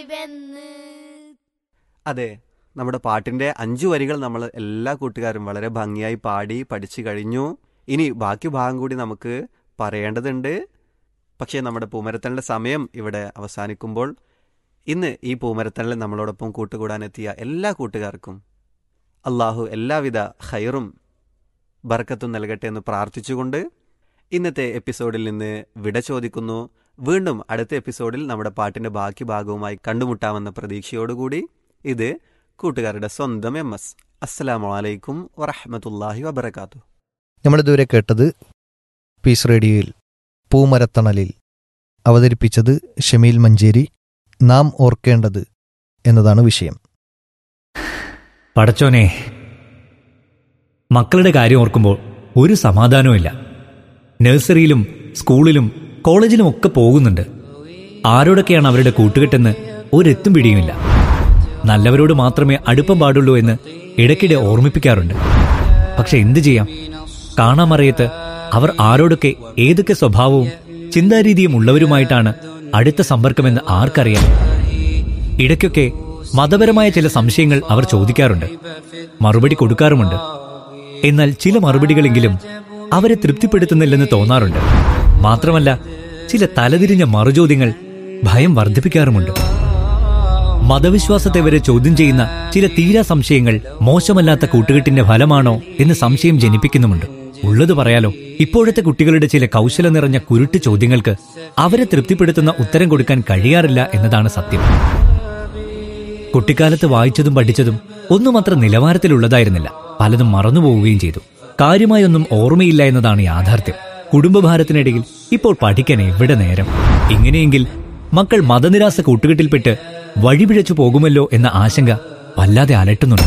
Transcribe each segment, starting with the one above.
അതെ, നമ്മുടെ പാട്ടിൻ്റെ 5 വരികൾ നമ്മൾ എല്ലാ കൂട്ടുകാരും വളരെ ഭംഗിയായി പാടി പഠിച്ചു കഴിഞ്ഞു. ഇനി ബാക്കി ഭാഗം കൂടി നമുക്ക് പറയേണ്ടതുണ്ട്. പക്ഷേ നമ്മുടെ പൂമരത്തണിൻ്റെ സമയം ഇവിടെ അവസാനിക്കുമ്പോൾ ഇന്ന് ഈ പൂമരത്തണിൽ നമ്മളോടൊപ്പം കൂട്ടുകൂടാനെത്തിയ എല്ലാ കൂട്ടുകാർക്കും അള്ളാഹു എല്ലാവിധ ഖൈറും ബർക്കത്തും നൽകട്ടെ എന്ന് പ്രാർത്ഥിച്ചുകൊണ്ട് ഇന്നത്തെ എപ്പിസോഡിൽ നിന്ന് വിട ചോദിക്കുന്നു. വീണ്ടും അടുത്ത എപ്പിസോഡിൽ നമ്മുടെ പാട്ടിൻ്റെ ബാക്കി ഭാഗവുമായി കണ്ടുമുട്ടാമെന്ന പ്രതീക്ഷയോടുകൂടി ഇത് കൂട്ടുകാരുടെ സ്വന്തം MS. അസ്സലാമു അലൈക്കും വറഹ്മത്തുള്ളാഹി വബറകാതുഹു. നമ്മളിതുവരെ കേട്ടത് പീസ് റേഡിയോയിൽ പൂമരത്തണലിൽ അവതരിപ്പിച്ചത് ഷമീൽ മഞ്ചേരി. നാം ഓർക്കേണ്ടത് എന്നതാണ് വിഷയം. പടച്ചോനെ, മക്കളുടെ കാര്യം ഓർക്കുമ്പോൾ ഒരു സമാധാനവുമില്ല. നഴ്സറിയിലും സ്കൂളിലും കോളേജിലും ഒക്കെ പോകുന്നുണ്ട്. ആരോടൊക്കെയാണ് അവരുടെ കൂട്ടുകെട്ടെന്ന് ഒരെത്തും പിടിയുമില്ല. നല്ലവരോട് മാത്രമേ അടുപ്പം പാടുള്ളൂ എന്ന് ഇടയ്ക്കിടെ ഓർമ്മിപ്പിക്കാറുണ്ട്. പക്ഷെ എന്തു ചെയ്യാം, കാണാമറിയത്ത് അവർ ആരോടൊക്കെ ഏതൊക്കെ സ്വഭാവവും ചിന്താരീതിയും ഉള്ളവരുമായിട്ടാണ് അടുത്ത സമ്പർക്കമെന്ന് ആർക്കറിയാം. ഇടയ്ക്കൊക്കെ മതപരമായ ചില സംശയങ്ങൾ അവർ ചോദിക്കാറുണ്ട്, മറുപടി കൊടുക്കാറുമുണ്ട്. എന്നാൽ ചില മറുപടികളെങ്കിലും അവരെ തൃപ്തിപ്പെടുത്തുന്നില്ലെന്ന് തോന്നാറുണ്ട്. മാത്രമല്ല, ചില തലതിരിഞ്ഞ മറുചോദ്യങ്ങൾ ഭയം വർദ്ധിപ്പിക്കാറുമുണ്ട്. മതവിശ്വാസത്തെ വരെ ചോദ്യം ചെയ്യുന്ന ചില തീരാ സംശയങ്ങൾ മോശമല്ലാത്ത കൂട്ടുകെട്ടിന്റെ ഫലമാണോ എന്ന് സംശയം ജനിപ്പിക്കുന്നുമുണ്ട്. ഉള്ളത് പറയാലോ, ഇപ്പോഴത്തെ കുട്ടികളുടെ ചില കൗശല നിറഞ്ഞ കുരുട്ട് ചോദ്യങ്ങൾക്ക് അവരെ തൃപ്തിപ്പെടുത്തുന്ന ഉത്തരം കൊടുക്കാൻ കഴിയാറില്ല എന്നതാണ് സത്യം. കുട്ടിക്കാലത്ത് വായിച്ചതും പഠിച്ചതും ഒന്നും അത്ര നിലവാരത്തിലുള്ളതായിരുന്നില്ല. പലതും മറന്നുപോവുകയും ചെയ്തു. കാര്യമായൊന്നും ഓർമ്മയില്ല എന്നതാണ് യാഥാർത്ഥ്യം. കുടുംബഭാരത്തിനിടയിൽ ഇപ്പോൾ പഠിക്കാൻ എവിടെ നേരം? ഇങ്ങനെയെങ്കിൽ മക്കൾ മതനിരാസ കൂട്ടുകെട്ടിൽപ്പെട്ട് വഴിപിഴച്ചു പോകുമല്ലോ എന്ന ആശങ്ക വല്ലാതെ അലട്ടുന്നുണ്ട്.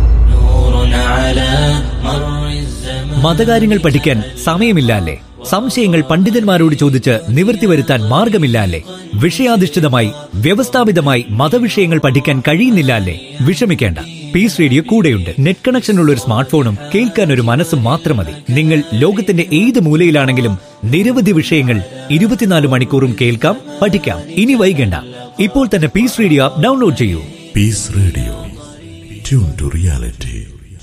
മതകാര്യങ്ങൾ പഠിക്കാൻ സമയമില്ല അല്ലേ? സംശയങ്ങൾ പണ്ഡിതന്മാരോട് ചോദിച്ച് നിവൃത്തി വരുത്താൻ മാർഗമില്ല അല്ലേ? വിഷയാധിഷ്ഠിതമായി വ്യവസ്ഥാപിതമായി മതവിഷയങ്ങൾ പഠിക്കാൻ കഴിയുന്നില്ല അല്ലേ? വിഷമിക്കേണ്ട, പീസ് റേഡിയോ കൂടെയുണ്ട്. നെറ്റ് കണക്ഷനുള്ള ഒരു സ്മാർട്ട് ഫോണും കേൾക്കാൻ ഒരു മനസ്സും മാത്രം മതി. നിങ്ങൾ ലോകത്തിന്റെ ഏത് മൂലയിലാണെങ്കിലും നിരവധി വിഷയങ്ങൾ 24 മണിക്കൂറും കേൾക്കാം, പഠിക്കാം. ഇനി വൈകണ്ട, ഇപ്പോൾ തന്നെ പീസ് റേഡിയോ ആപ്പ് ഡൗൺലോഡ് ചെയ്യൂ. Piece radio, tune to reality.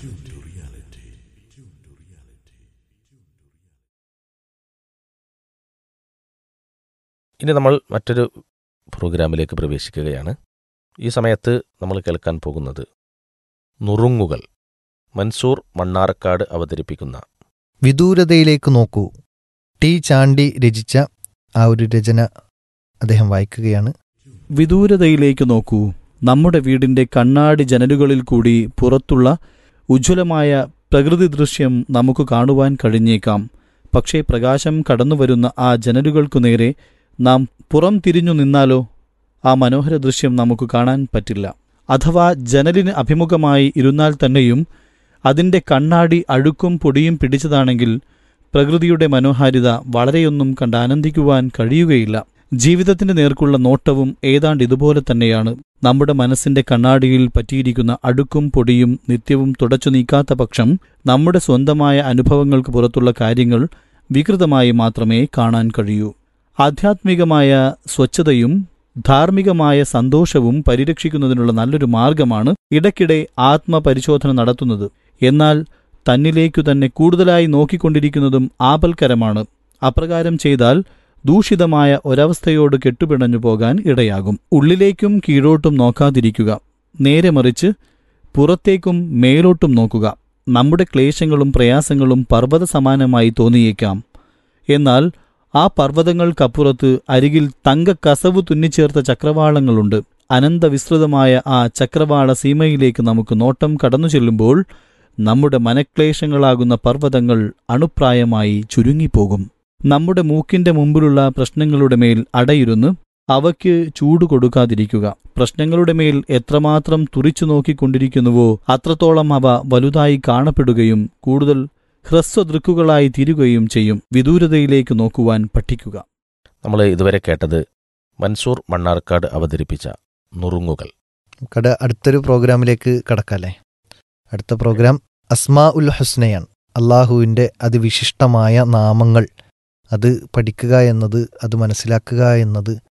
ഇനി നമ്മൾ മറ്റൊരു പ്രോഗ്രാമിലേക്ക് പ്രവേശിക്കുകയാണ്. ഈ സമയത്ത് നമ്മൾ കേൾക്കാൻ പോകുന്നത് നുറുങ്ങുകൾ. മൻസൂർ മണ്ണാർക്കാട് അവതരിപ്പിക്കുന്ന വിദൂരതയിലേക്ക് നോക്കൂ. ടി ചാണ്ടി രചിച്ച ആ ഒരു രചന അദ്ദേഹം വായിക്കുകയാണ്. വിദൂരതയിലേക്ക് നോക്കൂ. നമ്മുടെ വീടിന്റെ കണ്ണാടി ജനലുകളിൽ കൂടി പുറത്തുള്ള ഉജ്ജ്വലമായ പ്രകൃതി ദൃശ്യം നമുക്ക് കാണുവാൻ കഴിഞ്ഞേക്കാം. പക്ഷേ പ്രകാശം കടന്നുവരുന്ന ആ ജനലുകൾക്കു നേരെ നാം പുറം തിരിഞ്ഞു നിന്നാലോ ആ മനോഹര ദൃശ്യം നമുക്ക് കാണാൻ പറ്റില്ല. അഥവാ ജനലിന് അഭിമുഖമായി ഇരുന്നാൽ തന്നെയും അതിൻ്റെ കണ്ണാടി അഴുക്കും പൊടിയും പിടിച്ചതാണെങ്കിൽ പ്രകൃതിയുടെ മനോഹാരിത വളരെയൊന്നും കണ്ടാനന്ദിക്കുവാൻ കഴിയുകയില്ല. ജീവിതത്തിന്റെ നേർക്കുള്ള നോട്ടവും ഏതാണ്ട് ഇതുപോലെ തന്നെയാണ്. നമ്മുടെ മനസ്സിന്റെ കണ്ണാടിയിൽ പറ്റിയിരിക്കുന്ന അഴുക്കും പൊടിയും നിത്യവും തുടച്ചു നീക്കാത്ത പക്ഷം നമ്മുടെ സ്വന്തമായ അനുഭവങ്ങൾക്ക് പുറത്തുള്ള കാര്യങ്ങൾ വികൃതമായി മാത്രമേ കാണാൻ കഴിയൂ. ആധ്യാത്മികമായ സ്വച്ഛതയും ധാർമ്മികമായ സന്തോഷവും പരിരക്ഷിക്കുന്നതിനുള്ള നല്ലൊരു മാർഗമാണ് ഇടയ്ക്കിടെ ആത്മപരിശോധന നടത്തുന്നത്. എന്നാൽ തന്നിലേക്കു തന്നെ കൂടുതലായി നോക്കിക്കൊണ്ടിരിക്കുന്നതും ആപൽക്കരമാണ്. അപ്രകാരം ചെയ്താൽ ദൂഷിതമായ ഒരവസ്ഥയോട് കെട്ടുപിണഞ്ഞു പോകാൻ ഇടയാകും. ഉള്ളിലേക്കും കീഴോട്ടും നോക്കാതിരിക്കുക, നേരെ മറിച്ച് പുറത്തേക്കും മേലോട്ടും നോക്കുക. നമ്മുടെ ക്ലേശങ്ങളും പ്രയാസങ്ങളും പർവ്വത സമാനമായി തോന്നിയേക്കാം. എന്നാൽ ആ പർവ്വതങ്ങൾക്കപ്പുറത്ത് അരികിൽ തങ്കക്കസവു തുന്നിച്ചേർത്ത ചക്രവാളങ്ങളുണ്ട്. അനന്തവിസ്തൃതമായ ആ ചക്രവാള സീമയിലേക്ക് നമുക്ക് നോട്ടം കടന്നു ചെല്ലുമ്പോൾ നമ്മുടെ മനക്ലേശങ്ങളാകുന്ന പർവ്വതങ്ങൾ അണുപ്രായമായി ചുരുങ്ങിപ്പോകും. നമ്മുടെ മൂക്കിന്റെ മുമ്പിലുള്ള പ്രശ്നങ്ങളുടെ മേൽ അടയിരുന്ന് അവയ്ക്ക് ചൂട് കൊടുക്കാതിരിക്കുക. പ്രശ്നങ്ങളുടെ മേൽ എത്രമാത്രം തുറിച്ചു നോക്കിക്കൊണ്ടിരിക്കുന്നുവോ അത്രത്തോളം അവ വലുതായി കാണപ്പെടുകയും കൂടുതൽ ഹ്രസ്വദൃക്കുകളായി തീരുകയും ചെയ്യും. വിദൂരതയിലേക്ക് നോക്കുവാൻ പഠിക്കുക. നമ്മൾ ഇതുവരെ കേട്ടത് മൻസൂർ മണ്ണാർക്കാട് അവതരിപ്പിച്ച നുറുങ്ങുകൾ. അടുത്തൊരു പ്രോഗ്രാമിലേക്ക് കടക്കാല്ലേ? അടുത്ത പ്രോഗ്രാം അസ്മാ ഉൽ ഹുസ്നയാണ്. അള്ളാഹുവിൻ്റെ അതിവിശിഷ്ടമായ നാമങ്ങൾ അത് പഠിക്കുക എന്നത്, അത് മനസ്സിലാക്കുക എന്നത്,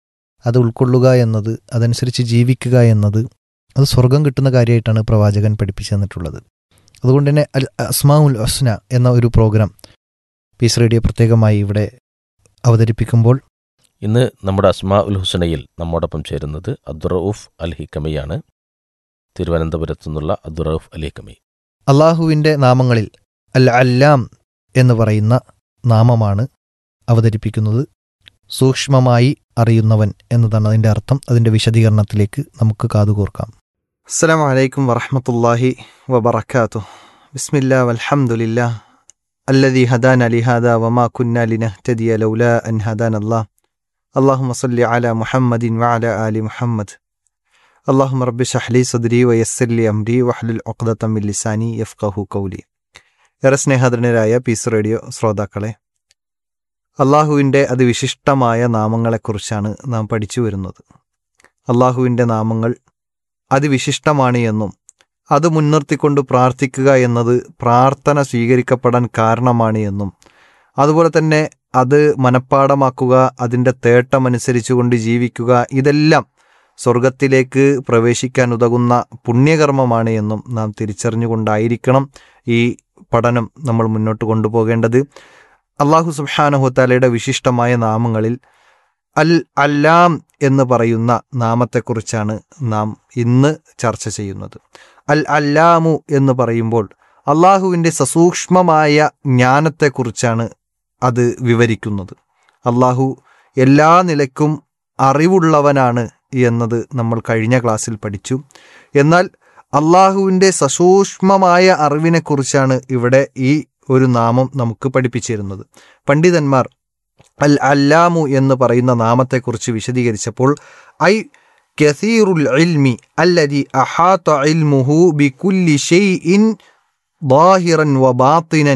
അത് ഉൾക്കൊള്ളുക എന്നത്, അതനുസരിച്ച് ജീവിക്കുക എന്നത് അത് സ്വർഗം കിട്ടുന്ന കാര്യമായിട്ടാണ് പ്രവാചകൻ പഠിപ്പിച്ചു തന്നിട്ടുള്ളത്. അതുകൊണ്ട് തന്നെ അൽ അസ്മാഉൽ ഹുസ്ന എന്ന ഒരു പ്രോഗ്രാം പീസ് റേഡിയോ പ്രത്യേകമായി ഇവിടെ അവതരിപ്പിക്കുമ്പോൾ ഇന്ന് നമ്മുടെ അസ്മാ ഉൽ ഹുസനയിൽ നമ്മോടൊപ്പം ചേരുന്നത് അബ്ദുറഊഫ് അൽ ഹിക്കമിയാണ്. തിരുവനന്തപുരത്തു നിന്നുള്ള അബ്ദുറഊഫ് അൽ ഹിക്കമി. അള്ളാഹുവിൻ്റെ നാമങ്ങളിൽ അൽ അല്ലാം എന്ന് പറയുന്ന നാമമാണ് അവതരിപ്പിക്കുന്നത്. സൂക്ഷ്മമായി അറിയുന്നവൻ എന്നതാണ് അതിൻ്റെ അർത്ഥം. അതിൻ്റെ വിശദീകരണത്തിലേക്ക് നമുക്ക് കാതുകോർക്കാം. അസ്സലാമു അലൈക്കും വറഹ്മത്തുള്ളാഹി വബറകാതുഹു. ബിസ്മില്ലാ വൽഹംദുലില്ലാ അല്ലദീ ഹദാന ലിഹാദാ വമാ കുന്നാ ലിനഹ്തദിയ ലൗലാ അൻ ഹദാനല്ലാഹ്. അല്ലാഹുമ്മ സ്വല്ലി അലാ മുഹമ്മദിൻ വഅലാ ആലി മുഹമ്മദ്. അല്ലാഹുമ്മ റബ്ബി ഇശ്റഹ് ലി സദ്രി വയസ്സിർ ലി അംരി വഹ്ലുൽ ഉഖ്ദത മിൻ ലിസാനി യഫ്ഖഹു ഖൗലി. ഏറെ സ്നേഹധന്യരായ പീസ് റേഡിയോ ശ്രോതാക്കളെ, അള്ളാഹുവിൻ്റെ അതിവിശിഷ്ടമായ നാമങ്ങളെക്കുറിച്ചാണ് നാം പഠിച്ചു വരുന്നത്. അള്ളാഹുവിൻ്റെ നാമങ്ങൾ അതിവിശിഷ്ടമാണ് എന്നും അത് മുൻനിർത്തിക്കൊണ്ട് പ്രാർത്ഥിക്കുക എന്നത് പ്രാർത്ഥന സ്വീകരിക്കപ്പെടാൻ കാരണമാണ് എന്നും, അതുപോലെ തന്നെ അത് മനഃപ്പാടമാക്കുക, അതിൻ്റെ തേട്ടമനുസരിച്ചുകൊണ്ട് ജീവിക്കുക, ഇതെല്ലാം സ്വർഗത്തിലേക്ക് പ്രവേശിക്കാൻ ഉതകുന്ന പുണ്യകർമ്മമാണ് എന്നും നാം തിരിച്ചറിഞ്ഞുകൊണ്ടായിരിക്കണം ഈ പഠനം നമ്മൾ മുന്നോട്ട് കൊണ്ടുപോകേണ്ടത്. അള്ളാഹു സുബ്ഹാനഹു തആലയുടെ വിശിഷ്ടമായ നാമങ്ങളിൽ അൽ അല്ലാം എന്ന് പറയുന്ന നാമത്തെക്കുറിച്ചാണ് നാം ഇന്ന് ചർച്ച ചെയ്യുന്നത്. അൽ അല്ലാമു എന്ന് പറയുമ്പോൾ അള്ളാഹുവിൻ്റെ സസൂക്ഷ്മമായ ജ്ഞാനത്തെക്കുറിച്ചാണ് അത് വിവരിക്കുന്നത്. അള്ളാഹു എല്ലാ നിലയ്ക്കും അറിവുള്ളവനാണ് എന്നത് നമ്മൾ കഴിഞ്ഞ ക്ലാസ്സിൽ പഠിച്ചു. എന്നാൽ അള്ളാഹുവിൻ്റെ സസൂക്ഷ്മമായ അറിവിനെക്കുറിച്ചാണ് ഇവിടെ ഈ ഒരു നാമം നമുക്ക് പഠിപ്പിച്ചിരുന്നത്. പണ്ഡിതന്മാർ അൽ അല്ലാമു എന്ന് പറയുന്ന നാമത്തെക്കുറിച്ച് വിശദീകരിച്ചപ്പോൾ ഐ കസീറുൽ ഇൽമി അല്ലദി അഹാത ഇൽമുഹു ബികുല്ലി ഷൈഇൻ ളാഹിറൻ വബാത്തിനൻ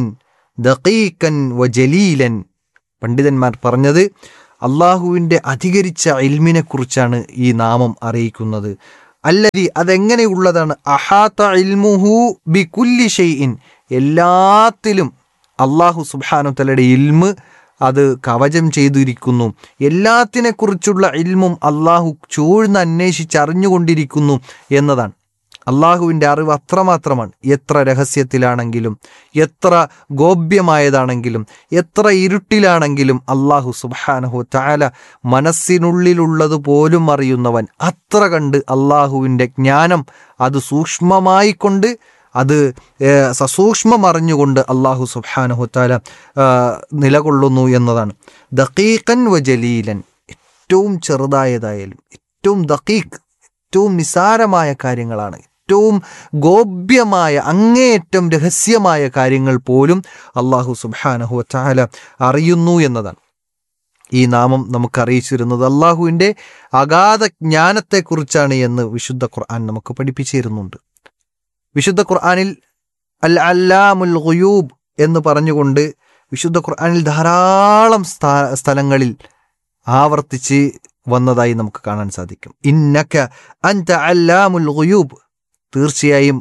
ദഖീഖൻ വജലീലൻ. പണ്ഡിതന്മാർ പറഞ്ഞത് അള്ളാഹുവിൻ്റെ അധികരിച്ച ഇൽമിനെക്കുറിച്ചാണ് ഈ നാമം അറിയിക്കുന്നത്. അല്ലദി അതെങ്ങനെയുള്ളതാണ്? അഹാത ഇൽമുഹു ബികുല്ലി ഷൈഇൻ, എല്ലാത്തിലും അള്ളാഹു സുബ്ഹാനഹു തആലയുടെ ഇൽമ് അത് കവചം ചെയ്തിരിക്കുന്നു. എല്ലാത്തിനെക്കുറിച്ചുള്ള ഇൽമും അള്ളാഹു ചൂഴ്ന്ന് അന്വേഷിച്ചറിഞ്ഞുകൊണ്ടിരിക്കുന്നു എന്നതാണ്. അള്ളാഹുവിൻ്റെ അറിവ് അത്രമാത്രമാണ്. എത്ര രഹസ്യത്തിലാണെങ്കിലും, എത്ര ഗോപ്യമായതാണെങ്കിലും, എത്ര ഇരുട്ടിലാണെങ്കിലും അള്ളാഹു സുബ്ഹാനഹു തആല മനസ്സിനുള്ളിലുള്ളത് പോലും അറിയുന്നവൻ. അത്ര കണ്ട് അള്ളാഹുവിൻ്റെ ജ്ഞാനം അത് സൂക്ഷ്മമായിക്കൊണ്ട്, അത് സസൂക്ഷ്മം അറിഞ്ഞുകൊണ്ട് അള്ളാഹു സുബ്ഹാനഹു തആല നിലകൊള്ളുന്നു എന്നതാണ്. ദഖീഖൻ വജലീലൻ, ഏറ്റവും ചെറുതായതായാലും ഏറ്റവും ദഖീഖ്, ഏറ്റവും നിസാരമായ കാര്യങ്ങളാണ്, ഏറ്റവും ഗോപ്യമായ അങ്ങേയറ്റം രഹസ്യമായ കാര്യങ്ങൾ പോലും അള്ളാഹു സുബ്ഹാനഹു തആല അറിയുന്നു എന്നതാണ്. ഈ നാമം നമുക്ക് അറിയിച്ചിരുന്നത് അള്ളാഹുവിൻ്റെ അഗാധ ജ്ഞാനത്തെക്കുറിച്ചാണ് എന്ന് വിശുദ്ധ ഖുർആൻ നമുക്ക് പഠിപ്പിച്ചിരുന്നുണ്ട്. വിശുദ്ധ ഖുർആനിൽ അൽ അല്ലാമുൽ ഗുയൂബ് എന്ന് പറഞ്ഞുകൊണ്ട് വിശുദ്ധ ഖുർആനിൽ ധാരാളം സ്ഥലങ്ങളിൽ ആവർത്തിച്ച് വന്നതായി നമുക്ക് കാണാൻ സാധിക്കും. ഇന്നക അൻത അല്ലാമുൽ ഗുയൂബ്, തീർച്ചയായും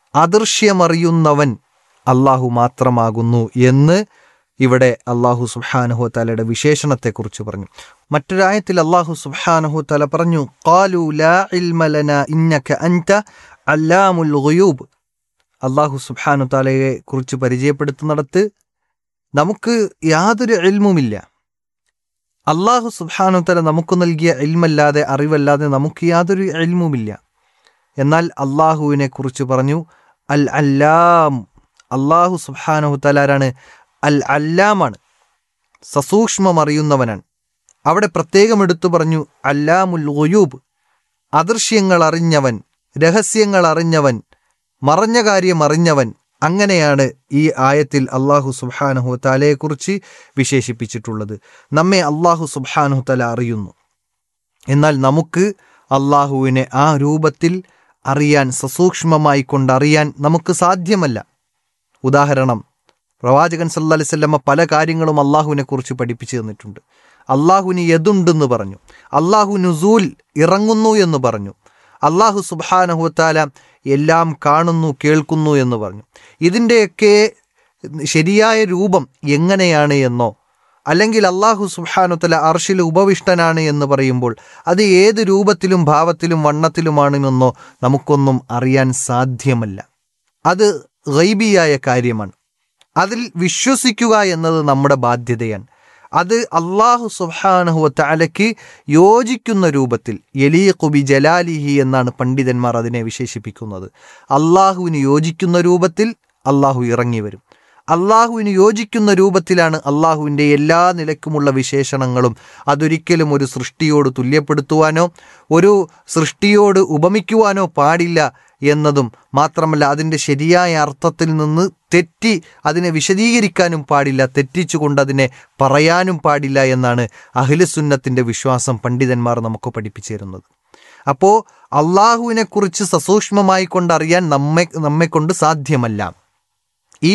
അദൃശ്യമറിയുന്നവൻ അള്ളാഹു മാത്രമാകുന്നു എന്ന് ഇവിടെ അള്ളാഹു സുബ്ഹാനഹു തആലയുടെ വിശേഷണത്തെക്കുറിച്ച് പറഞ്ഞു. മറ്റൊരായത്തിൽ അള്ളാഹു സുബ്ഹാനഹു തആല പറഞ്ഞു, ഖാലു ലാ ഇൽമ ലനാ ഇന്നക അൻത അല്ലാമുൽ ഗുയൂബ്. അള്ളാഹു സുബ്ഹാനഹു തആലയെ കുറിച്ച് പരിചയപ്പെടുത്തുന്നിടത്ത് നമുക്ക് യാതൊരു ഇൽമുമില്ല. അള്ളാഹു സുബ്ഹാനഹു തആല നമുക്ക് നൽകിയ ഇൽമല്ലാതെ, അറിവല്ലാതെ നമുക്ക് യാതൊരു ഇൽമുമില്ല. എന്നാൽ അള്ളാഹുവിനെ കുറിച്ച് പറഞ്ഞു അൽ അല്ലാം. അള്ളാഹു സുബ്ഹാനഹു തആല ആരാണ്? അൽ അല്ലാമാണ്, സസൂക്ഷ്മം അറിയുന്നവനാണ്. അവിടെ പ്രത്യേകം എടുത്തു പറഞ്ഞു അല്ലാമുൽ ഗുയൂബ്, അദൃശ്യങ്ങൾ അറിഞ്ഞവൻ, രഹസ്യങ്ങൾ അറിഞ്ഞവൻ, മറഞ്ഞ കാര്യം അറിഞ്ഞവൻ. അങ്ങനെയാണ് ഈ ആയത്തിൽ അള്ളാഹു സുബ്ഹാനഹു തആലയെക്കുറിച്ച് വിശേഷിപ്പിച്ചിട്ടുള്ളത്. നമ്മെ അള്ളാഹു സുബ്ഹാനഹു തആല അറിയുന്നു. എന്നാൽ നമുക്ക് അള്ളാഹുവിനെ ആ രൂപത്തിൽ അറിയാൻ, സസൂക്ഷ്മമായി കൊണ്ടറിയാൻ നമുക്ക് സാധ്യമല്ല. ഉദാഹരണം, പ്രവാചകൻ സല്ലല്ലാഹു അലൈഹി വസല്ലമ പല കാര്യങ്ങളും അള്ളാഹുവിനെ കുറിച്ച് പഠിപ്പിച്ചു തന്നിട്ടുണ്ട്. അള്ളാഹുവിന് യദുണ്ടെന്ന് പറഞ്ഞു, അള്ളാഹു നുസൂൽ ഇറങ്ങുന്നു എന്ന് പറഞ്ഞു, അള്ളാഹു സുബ്ഹാനഹു തആല എല്ലാം കാണുന്നു കേൾക്കുന്നു എന്ന് പറഞ്ഞു. ഇതിൻ്റെയൊക്കെ ശരിയായ രൂപം എങ്ങനെയാണ് എന്നോ അല്ലെങ്കിൽ അള്ളാഹു സുബ്ഹാനഹു വ തആല അർശിൽ ഉപവിഷ്ടനാണ് എന്ന് പറയുമ്പോൾ അത് ഏത് രൂപത്തിലും ഭാവത്തിലും വണ്ണത്തിലുമാണെന്നോ നമുക്കൊന്നും അറിയാൻ സാധ്യമല്ല. അത് ഗൈബിയായ കാര്യമാണ്. അതിൽ വിശ്വസിക്കുക എന്നത് നമ്മുടെ ബാധ്യതയാണ്. അത് അള്ളാഹു സുബ്ഹാനഹു വ തആലയ്ക്ക് യോജിക്കുന്ന രൂപത്തിൽ യലീഖു ബി ജലാലിഹി എന്നാണ് പണ്ഡിതന്മാർ അതിനെ വിശേഷിപ്പിക്കുന്നത്. അള്ളാഹുവിന് യോജിക്കുന്ന രൂപത്തിൽ അള്ളാഹു ഇറങ്ങി വരും. അള്ളാഹുവിന് യോജിക്കുന്ന രൂപത്തിലാണ് അള്ളാഹുവിൻ്റെ എല്ലാ നിലക്കുമുള്ള വിശേഷണങ്ങളും. അതൊരിക്കലും ഒരു സൃഷ്ടിയോട് തുല്യപ്പെടുത്തുവാനോ ഒരു സൃഷ്ടിയോട് ഉപമിക്കുവാനോ പാടില്ല എന്നതും മാത്രമല്ല, അതിൻ്റെ ശരിയായ അർത്ഥത്തിൽ നിന്ന് തെറ്റി അതിനെ വിശദീകരിക്കാനും പാടില്ല, തെറ്റിച്ചുകൊണ്ട് അതിനെ പറയാനും പാടില്ല എന്നാണ് അഹ്ലുസുന്നത്തിൻ്റെ വിശ്വാസം. പണ്ഡിതന്മാർ നമുക്ക് പഠിപ്പിച്ചു തരുന്നത്. അപ്പോൾ അള്ളാഹുവിനെക്കുറിച്ച് സസൂക്ഷ്മമായി കൊണ്ടറിയാൻ നമ്മെ കൊണ്ട് സാധ്യമല്ല. ഈ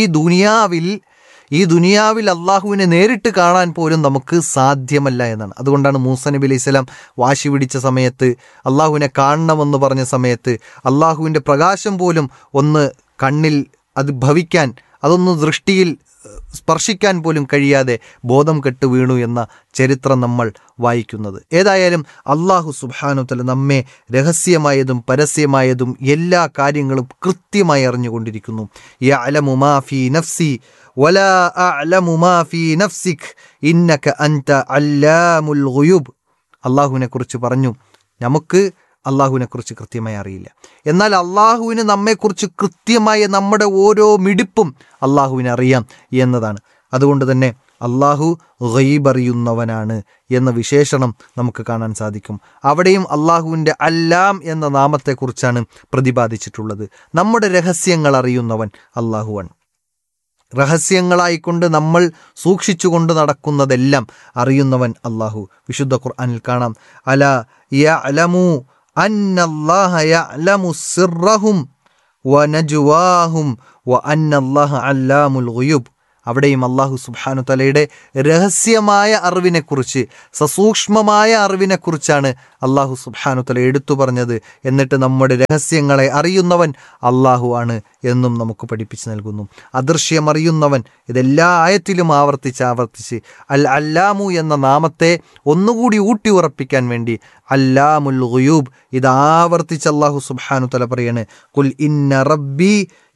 ദുനിയാവിൽ അള്ളാഹുവിനെ നേരിട്ട് കാണാൻ പോലും നമുക്ക് സാധ്യമല്ല എന്നാണ്. അതുകൊണ്ടാണ് മൂസ നബി അലൈഹി സ്വലാം വാശി പിടിച്ച സമയത്ത്, അള്ളാഹുവിനെ കാണണമെന്ന് പറഞ്ഞ സമയത്ത് അള്ളാഹുവിൻ്റെ പ്രകാശം പോലും ഒന്ന് കണ്ണിൽ അത് ഭവിക്കാൻ, അതൊന്ന് ദൃഷ്ടിയിൽ സ്പർശിക്കാൻ പോലും കഴിയാതെ ബോധം കെട്ട് വീണു എന്ന ചരിത്രം നമ്മൾ വായിക്കുന്നത്. ഏതായാലും അള്ളാഹു സുബ്ഹാനഹു വ തആല നമ്മെ രഹസ്യമായതും പരസ്യമായതും എല്ലാ കാര്യങ്ങളും കൃത്യമായി അറിഞ്ഞുകൊണ്ടിരിക്കുന്നു. യഅലമു മാ ഫീ നഫ്സി വലാ അഅലമു മാ ഫീ നഫ്സിക് ഇന്നക അൻത അല്ലാമുൽ ഗുയൂബ്. അള്ളാഹുവിനെക്കുറിച്ച് പറഞ്ഞു, നമുക്ക് അള്ളാഹുവിനെക്കുറിച്ച് കൃത്യമായി അറിയില്ല. എന്നാൽ അള്ളാഹുവിന് നമ്മെക്കുറിച്ച് കൃത്യമായ നമ്മുടെ ഓരോ മിടിപ്പും അള്ളാഹുവിനെ അറിയാം എന്നതാണ്. അതുകൊണ്ട് തന്നെ അള്ളാഹു ഗൈബ് അറിയുന്നവനാണ് എന്ന വിശേഷണം നമുക്ക് കാണാൻ സാധിക്കും. അവിടെയും അള്ളാഹുവിൻ്റെ അല്ലാം എന്ന നാമത്തെക്കുറിച്ചാണ് പ്രതിപാദിച്ചിട്ടുള്ളത്. നമ്മുടെ രഹസ്യങ്ങൾ അറിയുന്നവൻ അള്ളാഹുവാണ്. രഹസ്യങ്ങളായിക്കൊണ്ട് നമ്മൾ സൂക്ഷിച്ചുകൊണ്ട് നടക്കുന്നതെല്ലാം അറിയുന്നവൻ അള്ളാഹു. വിശുദ്ധ ഖുർആനിൽ കാണാം, അലാ യഅലമു അന്നല്ലാഹ യഅലമു സിർറഹും വനജ്വാഹും വഅന്നല്ലാഹ അല്ലാമുൽ ഗുയൂബ്. അവിടെയും അള്ളാഹു സുബ്ഹാനഹു വ തആലയുടെ രഹസ്യമായ അറിവിനെക്കുറിച്ച്, സസൂക്ഷ്മമായ അറിവിനെക്കുറിച്ചാണ് അള്ളാഹു സുബ്ഹാനഹു വ തആല എടുത്തു പറഞ്ഞത്. എന്നിട്ട് നമ്മുടെ രഹസ്യങ്ങളെ അറിയുന്നവൻ അള്ളാഹു ആണ് എന്നും നമുക്ക് പഠിപ്പിച്ചു നൽകുന്നു. അദൃശ്യമറിയുന്നവൻ, ഇതെല്ലാ ആയത്തിലും ആവർത്തിച്ച് അല്ലാമു എന്ന നാമത്തെ ഒന്നുകൂടി ഊട്ടി ഉറപ്പിക്കാൻ വേണ്ടി അല്ലാമുൽ ഗുയൂബ് ഇത് ആവർത്തിച്ച് അള്ളാഹു സുബ്ഹാനഹു വ തആല പറയാണ്, ഖുൽ ഇന്ന റബ്ബി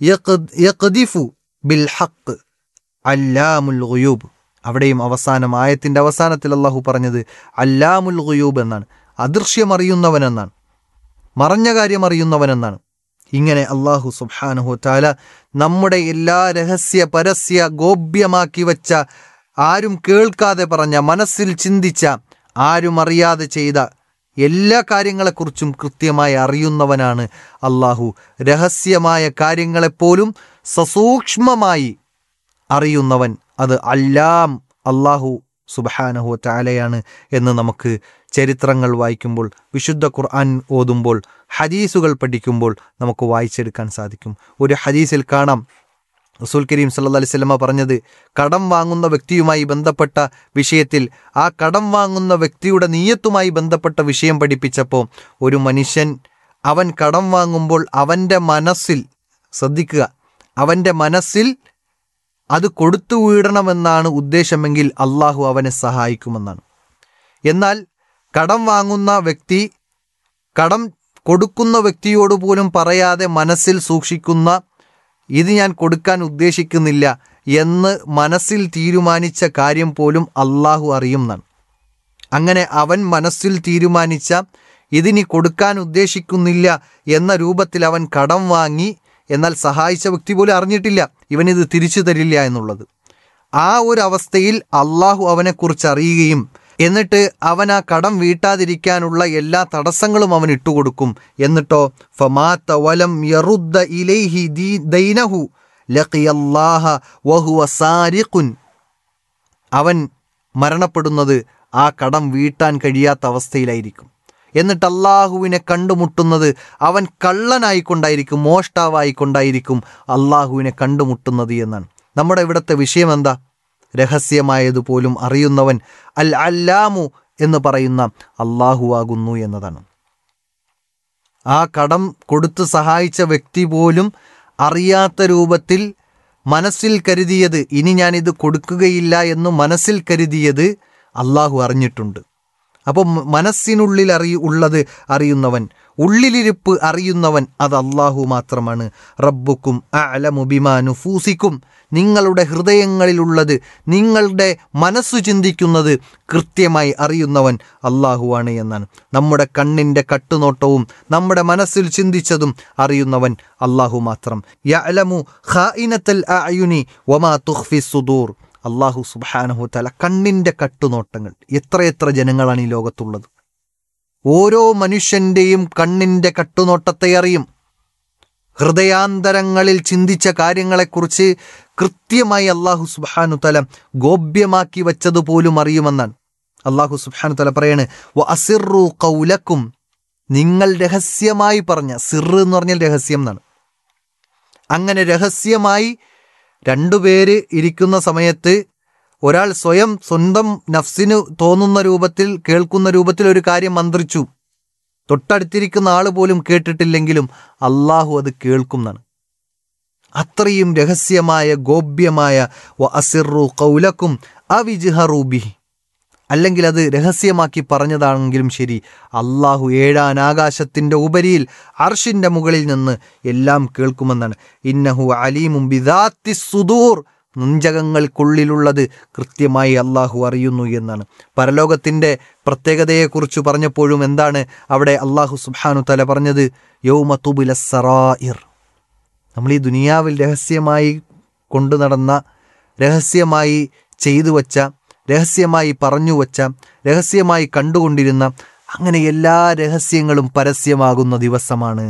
യഖ്ദിഫു ബിൽ ഹഖ് അല്ലാമുൽ ഗുയൂബ്. അവിടെയും ആയത്തിൻ്റെ അവസാനത്തിൽ അള്ളാഹു പറഞ്ഞത് അല്ലാമുൽ ഗുയൂബ് എന്നാണ്, അദൃശ്യമറിയുന്നവൻ എന്നാണ്, മറഞ്ഞ കാര്യം അറിയുന്നവനെന്നാണ്. ഇങ്ങനെ അള്ളാഹു സുബ്ഹാനഹു വ തആല നമ്മുടെ എല്ലാ രഹസ്യ പരസ്യ ഗോപ്യമാക്കി വച്ച, ആരും കേൾക്കാതെ പറഞ്ഞ, മനസ്സിൽ ചിന്തിച്ച, ആരും അറിയാതെ ചെയ്ത എല്ലാ കാര്യങ്ങളെക്കുറിച്ചും കൃത്യമായി അറിയുന്നവനാണ് അള്ളാഹു. രഹസ്യമായ കാര്യങ്ങളെപ്പോലും സസൂക്ഷ്മമായി അറിയുന്നവൻ അത് അല്ലാം അള്ളാഹു സുബ്ഹാനഹു വ തആലയാണ് എന്ന് നമുക്ക് ചരിത്രങ്ങൾ വായിക്കുമ്പോൾ, വിശുദ്ധ ഖുർആൻ ഓതുമ്പോൾ, ഹദീസുകൾ പഠിക്കുമ്പോൾ നമുക്ക് വായിച്ചെടുക്കാൻ സാധിക്കും. ഒരു ഹദീസിൽ കാണാം, റസൂൽ കരീം സല്ലല്ലാഹു അലൈഹി വസല്ലമ പറഞ്ഞത്, കടം വാങ്ങുന്ന വ്യക്തിയുമായി ബന്ധപ്പെട്ട വിഷയത്തിൽ ആ കടം വാങ്ങുന്ന വ്യക്തിയുടെ നിയ്യത്തുമായി ബന്ധപ്പെട്ട വിഷയം പഠിപ്പിച്ചപ്പോൾ, ഒരു മനുഷ്യൻ അവൻ കടം വാങ്ങുമ്പോൾ അവൻ്റെ മനസ്സിൽ, ശ്രദ്ധിക്കുക, അവൻ്റെ മനസ്സിൽ അത് കൊടുത്തു വീടണമെന്നാണ് ഉദ്ദേശമെങ്കിൽ അള്ളാഹു അവനെ സഹായിക്കുമെന്നാണ്. എന്നാൽ കടം വാങ്ങുന്ന വ്യക്തി കടം കൊടുക്കുന്ന വ്യക്തിയോട് പോലും പറയാതെ മനസ്സിൽ സൂക്ഷിക്കുന്ന, ഇത് ഞാൻ കൊടുക്കാൻ ഉദ്ദേശിക്കുന്നില്ല എന്ന് മനസ്സിൽ തീരുമാനിച്ച കാര്യം പോലും അള്ളാഹു അറിയുമെന്നാണ്. അങ്ങനെ അവൻ മനസ്സിൽ തീരുമാനിച്ച ഇതിനി കൊടുക്കാൻ ഉദ്ദേശിക്കുന്നില്ല എന്ന രൂപത്തിൽ അവൻ കടം വാങ്ങി, എന്നാൽ സഹായിച്ച വ്യക്തി പോലും അറിഞ്ഞിട്ടില്ല ഇവനിത് തിരിച്ചു തരില്ല എന്നുള്ളത്. ആ ഒരു അവസ്ഥയിൽ അള്ളാഹു അവനെക്കുറിച്ച് അറിയുകയും എന്നിട്ട് അവൻ ആ കടം വീട്ടാതിരിക്കാനുള്ള എല്ലാ തടസ്സങ്ങളും അവൻ ഇട്ടുകൊടുക്കും. എന്നിട്ടോ ഫമാത വലം യറുദ്ദ ഇലൈഹി ദൈനഹു ലഖിയല്ലാഹ വഹുവ സാരിഖുൻ. അവൻ മരണപ്പെടുന്നത് ആ കടം വീട്ടാൻ കഴിയാത്ത അവസ്ഥയിലായിരിക്കും. എന്നിട്ട് അള്ളാഹുവിനെ കണ്ടുമുട്ടുന്നത് അവൻ കള്ളനായിക്കൊണ്ടായിരിക്കും, മോഷ്ടാവായിക്കൊണ്ടായിരിക്കും അള്ളാഹുവിനെ കണ്ടുമുട്ടുന്നത് എന്നാണ്. നമ്മുടെ ഇവിടുത്തെ വിഷയം എന്താ? രഹസ്യമായതുപോലും അറിയുന്നവൻ അൽ അല്ലാമു എന്ന് പറയുന്ന അള്ളാഹു ആകുന്നു എന്നതാണ്. ആ കടം കൊടുത്ത് സഹായിച്ച വ്യക്തി പോലും അറിയാത്ത രൂപത്തിൽ മനസ്സിൽ കരുതിയത്, ഇനി ഞാനിത് കൊടുക്കുകയില്ല എന്ന് മനസ്സിൽ കരുതിയത് അള്ളാഹു അറിഞ്ഞിട്ടുണ്ട്. അപ്പോൾ മനസ്സിനുള്ളിൽ ഉള്ളത് അറിയുന്നവൻ, ഉള്ളിലിരിപ്പ് അറിയുന്നവൻ അത് അള്ളാഹു മാത്രമാണ്. റബ്ബുക്കും അഅലമു ബിമാ നുഫൂസിക്കും, നിങ്ങളുടെ ഹൃദയങ്ങളിലുള്ളത്, നിങ്ങളുടെ മനസ്സു ചിന്തിക്കുന്നത് കൃത്യമായി അറിയുന്നവൻ അള്ളാഹുവാണ് എന്നാണ്. നമ്മുടെ കണ്ണിൻ്റെ കട്ടുനോട്ടവും നമ്മുടെ മനസ്സിൽ ചിന്തിച്ചതും അറിയുന്നവൻ അള്ളാഹു മാത്രം. യഅലമു ഖായിനത്തൽ അഅയുനി വമാ തുഖ്ഫി സുദൂർ. അള്ളാഹു സുബ്ഹാനഹു തആല കണ്ണിൻ്റെ കട്ടുനോട്ടങ്ങൾ, എത്രയെത്ര ജനങ്ങളാണ് ഈ ലോകത്തുള്ളത്. ഓരോ മനുഷ്യൻ്റെയും കണ്ണിൻ്റെ കട്ടുനോട്ടത്തെ അറിയും. ഹൃദയാന്തരങ്ങളിൽ ചിന്തിച്ച കാര്യങ്ങളെക്കുറിച്ച് കൃത്യമായി അള്ളാഹു സുബ്ഹാനഹു തആല ഗോപ്യമാക്കി വച്ചതുപോലും അറിയുമെന്നാണ്. അള്ളാഹു സുബ്ഹാനഹു തആല പറയാണ്, വഅസിറു ഖൗലക്കും, നിങ്ങൾ രഹസ്യമായി പറഞ്ഞ, സിറ് എന്ന് പറഞ്ഞാൽ രഹസ്യം എന്നാണ്. അങ്ങനെ രഹസ്യമായി രണ്ടുപേര് ഇരിക്കുന്ന സമയത്ത് ഒരാൾ സ്വന്തം നഫ്സിന് തോന്നുന്ന രൂപത്തിൽ, കേൾക്കുന്ന രൂപത്തിൽ ഒരു കാര്യം മന്ത്രിച്ചു. തൊട്ടടുത്തിരിക്കുന്ന ആൾ പോലും കേട്ടിട്ടില്ലെങ്കിലും അള്ളാഹു അത് കേൾക്കുന്നതാണ്. അത്രയും രഹസ്യമായ ഗോപ്യമായ വഅസിറു ഖൗലക്കും അവിജ്ഹറു ബിഹി, അല്ലെങ്കിൽ അത് രഹസ്യമാക്കി പറഞ്ഞതാണെങ്കിലും ശരി, അള്ളാഹു ഏഴാനാകാശത്തിൻ്റെ ഉപരിയിൽ അർഷിൻ്റെ മുകളിൽ നിന്ന് എല്ലാം കേൾക്കുമെന്നാണ്. ഇന്നഹു അലീമും ബിദാത്തി സുദൂർ, നെഞ്ചകങ്ങൾക്കുള്ളിലുള്ളത് കൃത്യമായി അള്ളാഹു അറിയുന്നു എന്നാണ്. പരലോകത്തിൻ്റെ പ്രത്യേകതയെക്കുറിച്ച് പറഞ്ഞപ്പോഴും എന്താണ് അവിടെ അള്ളാഹു സുബ്ഹാനഹു തആല പറഞ്ഞത്? യൗമ തുബ്ലസ് സറായിർ. നമ്മൾ ഈ ദുനിയാവിൽ രഹസ്യമായി കൊണ്ടു നടന്ന, രഹസ്യമായി ചെയ്തു വച്ച, രഹസ്യമായി പറഞ്ഞു വച്ച, രഹസ്യമായി കണ്ടുകൊണ്ടിരുന്ന അങ്ങനെ എല്ലാ രഹസ്യങ്ങളും പരസ്യമാകുന്ന ദിവസമാണ്.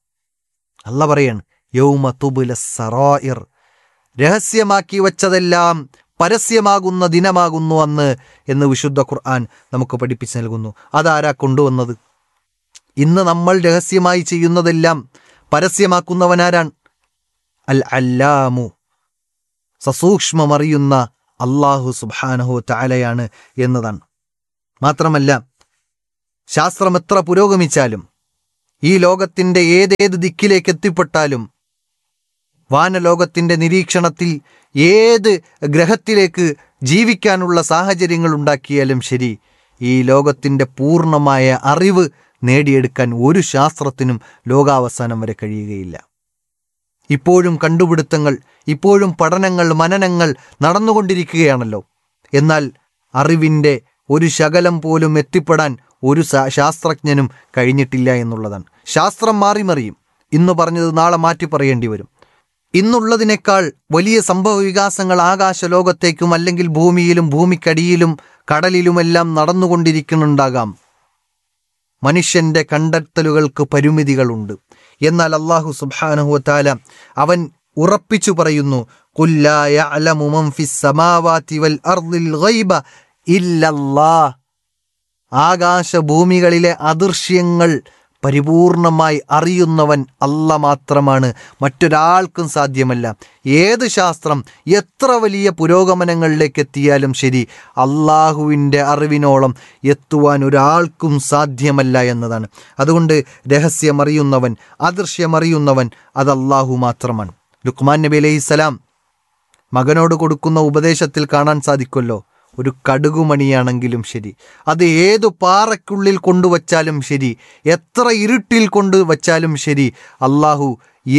അല്ലാഹ് പറയാണ് യൗമ തുബ്ലസ് സറായിർ, രഹസ്യമാക്കി വച്ചതെല്ലാം പരസ്യമാകുന്ന ദിനമാകുന്നു അന്ന് എന്ന് വിശുദ്ധ ഖുർആൻ നമുക്ക് പഠിപ്പിച്ചു നൽകുന്നു. അതാരാ കൊണ്ടുവന്നത്? ഇന്ന് നമ്മൾ രഹസ്യമായി ചെയ്യുന്നതെല്ലാം പരസ്യമാക്കുന്നവനാരാണ്? അൽ അല്ലാമു, സസൂക്ഷ്മമറിയുന്ന അള്ളാഹു സുബ്ഹാനഹു തആലയാണ് എന്നതാണ്. മാത്രമല്ല, ശാസ്ത്രം എത്ര പുരോഗമിച്ചാലും, ഈ ലോകത്തിൻ്റെ ഏതേത് ദിക്കിലേക്ക് എത്തിപ്പെട്ടാലും, വാനലോകത്തിൻ്റെ നിരീക്ഷണത്തിൽ ഏത് ഗ്രഹത്തിലേക്ക് ജീവിക്കാനുള്ള സാഹചര്യങ്ങൾ ഉണ്ടാക്കിയാലും ശരി, ഈ ലോകത്തിൻ്റെ പൂർണ്ണമായ അറിവ് നേടിയെടുക്കാൻ ഒരു ശാസ്ത്രത്തിനും ലോകാവസാനം വരെ കഴിയുകയില്ല. ഇപ്പോഴും കണ്ടുപിടുത്തങ്ങൾ, ഇപ്പോഴും പഠനങ്ങൾ, മനനങ്ങൾ നടന്നുകൊണ്ടിരിക്കുകയാണല്ലോ. എന്നാൽ അറിവിൻ്റെ ഒരു ശകലം പോലും എത്തിപ്പെടാൻ ഒരു ശാസ്ത്രജ്ഞനും കഴിഞ്ഞിട്ടില്ല എന്നുള്ളതാണ്. ശാസ്ത്രം മാറിമറിയും. ഇന്ന് പറഞ്ഞത് നാളെ മാറ്റി പറയേണ്ടി വരും. ഇന്നുള്ളതിനേക്കാൾ വലിയ സംഭവ വികാസങ്ങൾ ആകാശലോകത്തേക്കും അല്ലെങ്കിൽ ഭൂമിയിലും ഭൂമിക്കടിയിലും കടലിലുമെല്ലാം നടന്നുകൊണ്ടിരിക്കുന്നുണ്ടാകാം. മനുഷ്യൻ്റെ കണ്ടെത്തലുകൾക്ക് പരിമിതികളുണ്ട്. എന്നാൽ അല്ലാഹു സുബ്ഹാനഹു വതആല അവൻ ഉറപ്പിച്ചു പറയുന്നു, ഖുൽ ലാ യഅലമു മൻ ഫിസ് സമാവാതി വൽ അർദിൽ ഗൈബ ഇല്ലല്ലാഹ്. ആകാശഭൂമികളിലെ അദൃശ്യങ്ങൾ പരിപൂർണമായി അറിയുന്നവൻ അല്ലാഹ് മാത്രമാണ്, മറ്റൊരാൾക്കും സാധ്യമല്ല. ഏത് ശാസ്ത്രം എത്ര വലിയ പുരോഗമനങ്ങളിലേക്ക് എത്തിയാലും ശരി, അള്ളാഹുവിൻ്റെ അറിവിനോളം എത്തുവാൻ ഒരാൾക്കും സാധ്യമല്ല എന്നതാണ്. അതുകൊണ്ട് രഹസ്യമറിയുന്നവൻ, അദൃശ്യമറിയുന്നവൻ അത് അള്ളാഹു മാത്രമാണ്. ലുഖ്മാൻ നബി അലൈഹിസ്സലാം മകനോട് കൊടുക്കുന്ന ഉപദേശത്തിൽ കാണാൻ സാധിക്കുമല്ലോ, ഒരു കടുകുമണിയാണെങ്കിലും ശരി, അത് ഏതു പാറയ്ക്കുള്ളിൽ കൊണ്ടുവച്ചാലും ശരി, എത്ര ഇരുട്ടിൽ കൊണ്ടുവച്ചാലും ശരി, അള്ളാഹു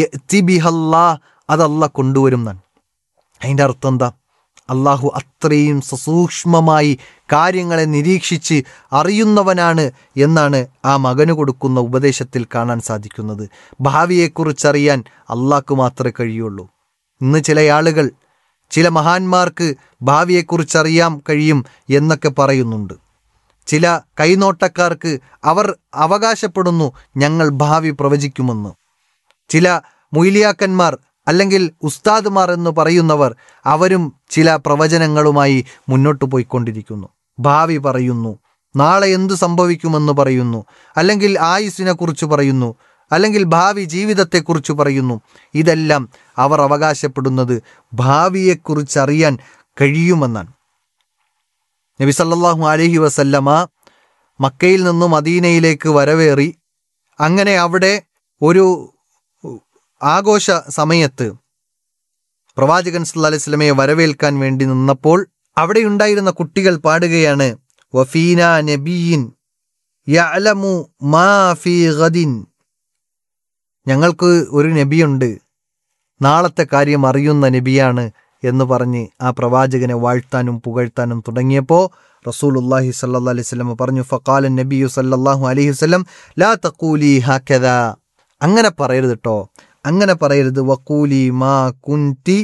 അത് അള്ളാഹ് കൊണ്ടുവരും എന്നാണ്. അതിൻ്റെ അർത്ഥം എന്താ? അള്ളാഹു അത്രയും സസൂക്ഷ്മമായി കാര്യങ്ങളെ നിരീക്ഷിച്ച് അറിയുന്നവനാണ് എന്നാണ് ആ മകന് കൊടുക്കുന്ന ഉപദേശത്തിൽ കാണാൻ സാധിക്കുന്നത്. ഭാവിയെക്കുറിച്ചറിയാൻ അള്ളാഹ്ക്ക് മാത്രമേ കഴിയുള്ളൂ. ഇന്ന് ചില ആളുകൾ, ചില മഹാന്മാർക്ക് ഭാവിയെക്കുറിച്ചറിയാൻ കഴിയും എന്നൊക്കെ പറയുന്നുണ്ട്. ചില കൈനോട്ടക്കാർക്ക് അവർ അവകാശപ്പെടുന്നു ഞങ്ങൾ ഭാവി പ്രവചിക്കുമെന്ന്. ചില മൊയ്ലിയാക്കന്മാർ അല്ലെങ്കിൽ ഉസ്താദുമാർ എന്ന് പറയുന്നവർ അവരും ചില പ്രവചനങ്ങളുമായി മുന്നോട്ട് പോയിക്കൊണ്ടിരിക്കുന്നു. ഭാവി പറയുന്നു, നാളെ എന്തു സംഭവിക്കുമെന്ന് പറയുന്നു, അല്ലെങ്കിൽ ആയുസ്സിനെ കുറിച്ച് പറയുന്നു, അല്ലെങ്കിൽ ഭാവി ജീവിതത്തെക്കുറിച്ച് പറയുന്നു. ഇതെല്ലാം അവർ അവകാശപ്പെടുന്നത് ഭാവിയെക്കുറിച്ചറിയാൻ കഴിയുമെന്നാണ്. നബി സല്ലല്ലാഹു അലൈഹി വസല്ലമ മക്കയിൽ നിന്നും മദീനയിലേക്ക് വരവേറി, അങ്ങനെ അവിടെ ഒരു ആഘോഷ സമയത്ത് പ്രവാചകൻ സല്ലല്ലാഹു അലൈഹി വസല്ലമയെ വരവേൽക്കാൻ വേണ്ടി നിന്നപ്പോൾ അവിടെയുണ്ടായിരുന്ന കുട്ടികൾ പാടുകയാണ്, വഫീന നബിയിൻ യഅലമു മാ ഫീ ഗദിൻ, ഞങ്ങൾക്ക് ഒരു നബിയുണ്ട്, നാളത്തെ കാര്യം അറിയുന്ന നബിയാണ് എന്ന് പറഞ്ഞ് ആ പ്രവാചകനെ വാഴ്ത്താനും പുകഴ്ത്താനും തുടങ്ങിയപ്പോൾ റസൂലുള്ളാഹി സ്വല്ലല്ലാഹു അലൈഹി വസല്ലം പറഞ്ഞു, ഫഖാല നബിയു സ്വല്ലല്ലാഹു അലൈഹി വസല്ലം ലാ തഖൂലി ഹകദാ, അങ്ങനെ പറയരുത് കേട്ടോ, അങ്ങനെ പറയരുത്. വഖൂലി മാ കുൻതി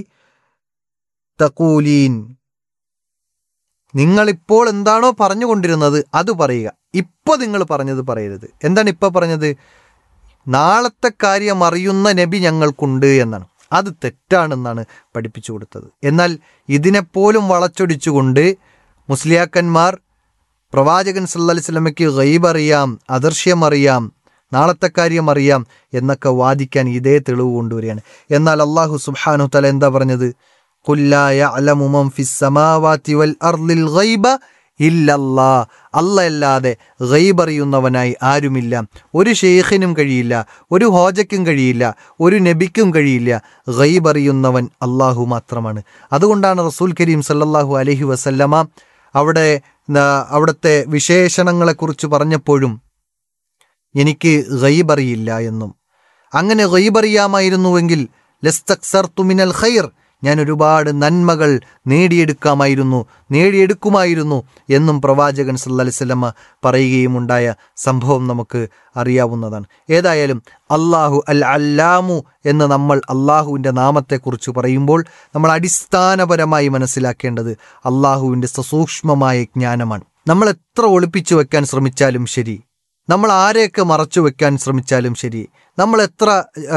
തഖൂലീൻ, നിങ്ങളിപ്പോൾ എന്താണോ പറഞ്ഞുകൊണ്ടിരുന്നത് അത് പറയുക, ഇപ്പോൾ നിങ്ങൾ പറഞ്ഞത് പറയരുത്. എന്താണ് ഇപ്പോൾ പറഞ്ഞത്? നാളത്തെ കാര്യം അറിയുന്ന നബി ഞങ്ങൾക്കുണ്ട് എന്നാണ്. അത് തെറ്റാണെന്നാണ് പഠിപ്പിച്ചു കൊടുത്തത്. എന്നാൽ ഇതിനെപ്പോലും വളച്ചൊടിച്ചുകൊണ്ട് മുസ്ലിയാക്കന്മാർ പ്രവാചകൻ സല്ലല്ലാഹു അലൈഹി വസല്ലമയ്ക്ക് ഗൈബ് അറിയാം, അദൃശ്യം അറിയാം, നാളത്തെ കാര്യം അറിയാം എന്നൊക്കെ വാദിക്കാൻ ഇതേ തെളിവ് കൊണ്ടുവരികയാണ്. എന്നാൽ അല്ലാഹു സുബ്ഹാനഹു തആല എന്താ പറഞ്ഞത്? ഖുൽ ലാ യഅലമു മൻ ഫിസ് സമാവാതി വൽ അർളിൽ ഗൈബ ഇല്ലല്ലാ, അല്ലാതെ ഗൈബ് അറിയുന്നവനായി ആരുമില്ല. ഒരു ഷെയ്ഖിനും കഴിയില്ല, ഒരു ഹോജയ്ക്കും കഴിയില്ല, ഒരു നബിക്കും കഴിയില്ല. ഗൈബ് അറിയുന്നവൻ അള്ളാഹു മാത്രമാണ്. അതുകൊണ്ടാണ് റസൂൽ കരീം സല്ലല്ലാഹു അലൈഹി വസല്ലമ അവിടുത്തെ വിശേഷണങ്ങളെക്കുറിച്ച് പറഞ്ഞപ്പോഴും എനിക്ക് ഗൈബ് അറിയില്ല എന്നും, അങ്ങനെ ഗൈബ് അറിയാമായിരുന്നുവെങ്കിൽ ലസ്തക്സർതു മിനൽ ഖൈർ, ഞാൻ ഒരുപാട് നന്മകൾ നേടിയെടുക്കുമായിരുന്നു എന്നും പ്രവാചകൻ സല്ലല്ലാഹു അലൈഹി വസല്ലമ പറയുകയും ഉണ്ടായ സംഭവം നമുക്ക് അറിയാവുന്നതാണ്. ഏതായാലും അല്ലാഹു അൽ അല്ലാമു എന്ന് നമ്മൾ അള്ളാഹുവിൻ്റെ നാമത്തെക്കുറിച്ച് പറയുമ്പോൾ നമ്മൾ അടിസ്ഥാനപരമായി മനസ്സിലാക്കേണ്ടത് അള്ളാഹുവിൻ്റെ സസൂക്ഷ്മമായ ജ്ഞാനമാണ്. നമ്മൾ എത്ര ഒളിപ്പിച്ചു വെക്കാൻ ശ്രമിച്ചാലും ശരി, നമ്മൾ ആരെയൊക്കെ മറച്ചു വെക്കാൻ ശ്രമിച്ചാലും ശരി, നമ്മൾ എത്ര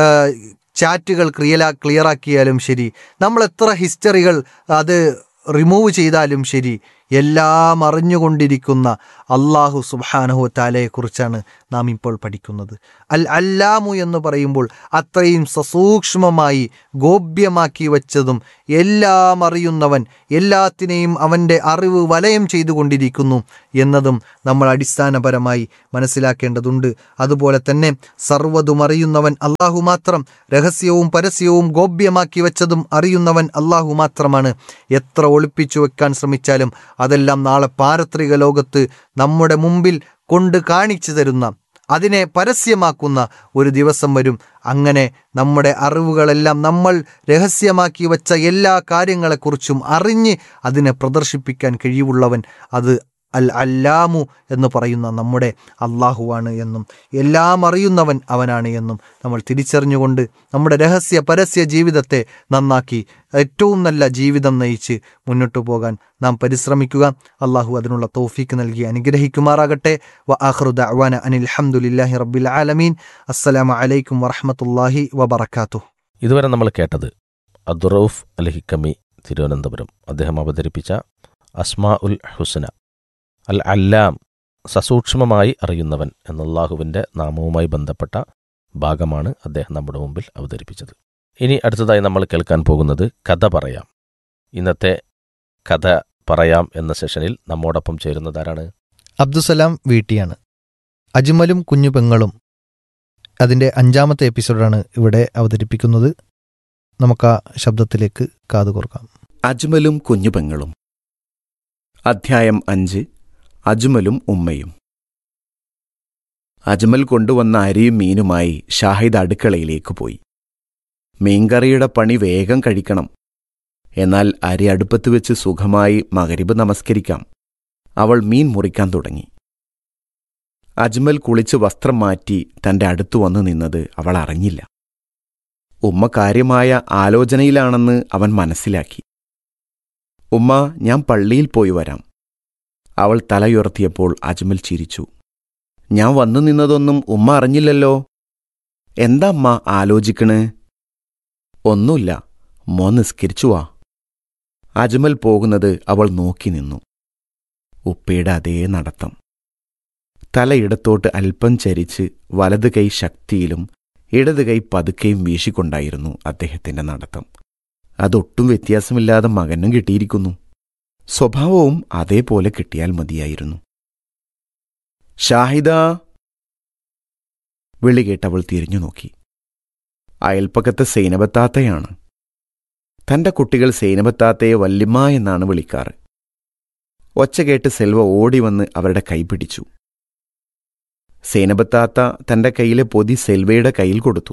ചാറ്റുകൾ ക്ലിയറാക്കിയാലും ശരി, നമ്മൾ എത്ര ഹിസ്റ്ററികൾ അത് റിമൂവ് ചെയ്താലും ശരി, എല്ലാം അറിഞ്ഞുകൊണ്ടിരിക്കുന്ന അള്ളാഹു സുബ്ഹാനഹു തആലയെക്കുറിച്ചാണ് നാം ഇപ്പോൾ പഠിക്കുന്നത്. അൽ അല്ലാമു എന്ന് പറയുമ്പോൾ അത്രയും സസൂക്ഷ്മമായി ഗോപ്യമാക്കി വച്ചതും എല്ലാം അറിയുന്നവൻ, എല്ലാത്തിനെയും അവൻ്റെ അറിവ് വലയം ചെയ്തുകൊണ്ടിരിക്കുന്നു എന്നതും നമ്മൾ അടിസ്ഥാനപരമായി മനസ്സിലാക്കേണ്ടതുണ്ട്. അതുപോലെ തന്നെ സർവ്വതും അറിയുന്നവൻ അള്ളാഹു മാത്രം, രഹസ്യവും പരസ്യവും ഗോപ്യമാക്കി വച്ചതും അറിയുന്നവൻ അള്ളാഹു മാത്രമാണ്. എത്ര ഒളിപ്പിച്ചു വെക്കാൻ ശ്രമിച്ചാലും അതെല്ലാം നാളെ പാരത്രിക ലോകത്ത് നമ്മുടെ മുമ്പിൽ കൊണ്ട് കാണിച്ചു തരുന്ന, അതിനെ പരസ്യമാക്കുന്ന ഒരു ദിവസം വരും. അങ്ങനെ നമ്മുടെ അറിവുകളെല്ലാം, നമ്മൾ രഹസ്യമാക്കി വച്ച എല്ലാ കാര്യങ്ങളെക്കുറിച്ചും അറിഞ്ഞ് അതിനെ പ്രദർശിപ്പിക്കാൻ കഴിവുള്ളവൻ അത് അൽ അല്ലാമു എന്ന് പറയുന്ന നമ്മുടെ അള്ളാഹുവാണ് എന്നും എല്ലാം അറിയുന്നവൻ അവനാണ് എന്നും നമ്മൾ തിരിച്ചറിഞ്ഞുകൊണ്ട് നമ്മുടെ രഹസ്യ പരസ്യ ജീവിതത്തെ നന്നാക്കി ഏറ്റവും നല്ല ജീവിതം നയിച്ച് മുന്നോട്ടു പോകാൻ നാം പരിശ്രമിക്കുക. അള്ളാഹു അതിനുള്ള തൗഫീക്ക് നൽകി അനുഗ്രഹിക്കുമാറാകട്ടെ. വ ആഖിറു ദഅ്വാന അനിൽ ഹംദുലില്ലാഹി റബ്ബിൽ ആലമീൻ. അസ്സലാമു അലൈക്കും വറഹ്മത്തുള്ളാഹി വബറകാതുഹു. ഇതുവരെ നമ്മൾ കേട്ടത് അദ്റഊഫ് അൽ ഹിക്കമി തിരുവനന്തപുരം, അദ്ദേഹം അവതരിപ്പിച്ച അസ്മാ ഉൽ ഹുസ്ന, അൽ അല്ലാം, സസൂക്ഷ്മമായി അറിയുന്നവൻ എന്ന അല്ലാഹുവിൻ്റെ നാമവുമായി ബന്ധപ്പെട്ട ഭാഗമാണ് അദ്ദേഹം നമ്മുടെ മുമ്പിൽ അവതരിപ്പിച്ചത്. ഇനി അടുത്തതായി നമ്മൾ കേൾക്കാൻ പോകുന്നത് കഥ പറയാം. ഇന്നത്തെ കഥ പറയാം എന്ന സെഷനിൽ നമ്മോടൊപ്പം ചേരുന്നതാരാണ്? അബ്ദുസലാം വീട്ടിയാണ്. അജ്മലും കുഞ്ഞു പെങ്ങളും അതിൻ്റെ 5ാമത്തെ എപ്പിസോഡാണ് ഇവിടെ അവതരിപ്പിക്കുന്നത്. നമുക്ക് ആ ശബ്ദത്തിലേക്ക് കാതുകോർക്കാം. അജ്മലും കുഞ്ഞു പെങ്ങളും, അധ്യായം 5. അജ്മലും ഉമ്മയും. അജ്മൽ കൊണ്ടുവന്ന അരിയും മീനുമായി ഷാഹിദ് അടുക്കളയിലേക്ക് പോയി. മീൻകറിയുടെ പണി വേഗം കഴിക്കണം, എന്നാൽ അരി അടുപ്പത്ത് വെച്ച് സുഖമായി മഗ്‌രിബ് നമസ്കരിക്കാം. അവൾ മീൻ മുറിക്കാൻ തുടങ്ങി. അജ്മൽ കുളിച്ച് വസ്ത്രം മാറ്റി തന്റെ അടുത്തു വന്നു നിന്നത് അവൾ അറിഞ്ഞില്ല. ഉമ്മ കാര്യമായ ആലോചനയിലാണെന്ന് അവൻ മനസ്സിലാക്കി. ഉമ്മ, ഞാൻ പള്ളിയിൽ പോയി വരാം. അവൾ തലയുയർത്തിയപ്പോൾ അജ്മൽ ചിരിച്ചു. ഞാൻ വന്നു നിന്നതൊന്നും ഉമ്മ അറിഞ്ഞില്ലല്ലോ. എന്താ അമ്മ ആലോചിക്കണ്? ഒന്നുമില്ല, മോൻ നിസ്കരിച്ചു വാ. അജ്മൽ പോകുന്നത് അവൾ നോക്കി നിന്നു. ഉപ്പയുടെ അതേ നടത്തം. തല ഇടത്തോട്ട് അല്പം ചരിച്ച് വലത് കൈ ശക്തിയിലും ഇടത് കൈ പതുക്കെയും വീശിക്കൊണ്ടായിരുന്നു അദ്ദേഹത്തിന്റെ നടത്തം. അതൊട്ടും വ്യത്യാസമില്ലാതെ മകനും കിട്ടിയിരിക്കുന്നു. സ്വഭാവവും അതേപോലെ കിട്ടിയാൽ മതിയായിരുന്നു. ഷാഹിദ! വിളി കേട്ടവൾ തിരിഞ്ഞു നോക്കി. അയൽപ്പക്കത്തെ സൈനബത്താത്തയാണ്. തൻ്റെ കുട്ടികൾ സൈനബത്താത്തയെ വല്യമ്മ എന്നാണ് വിളിക്കാറ്. ഒച്ച കേട്ട് സെൽവ ഓടി വന്ന് അവരുടെ കൈ പിടിച്ചു. സൈനബത്താത്ത തൻ്റെ കയ്യിലെ പൊതി സെൽവയുടെ കയ്യിൽ കൊടുത്തു.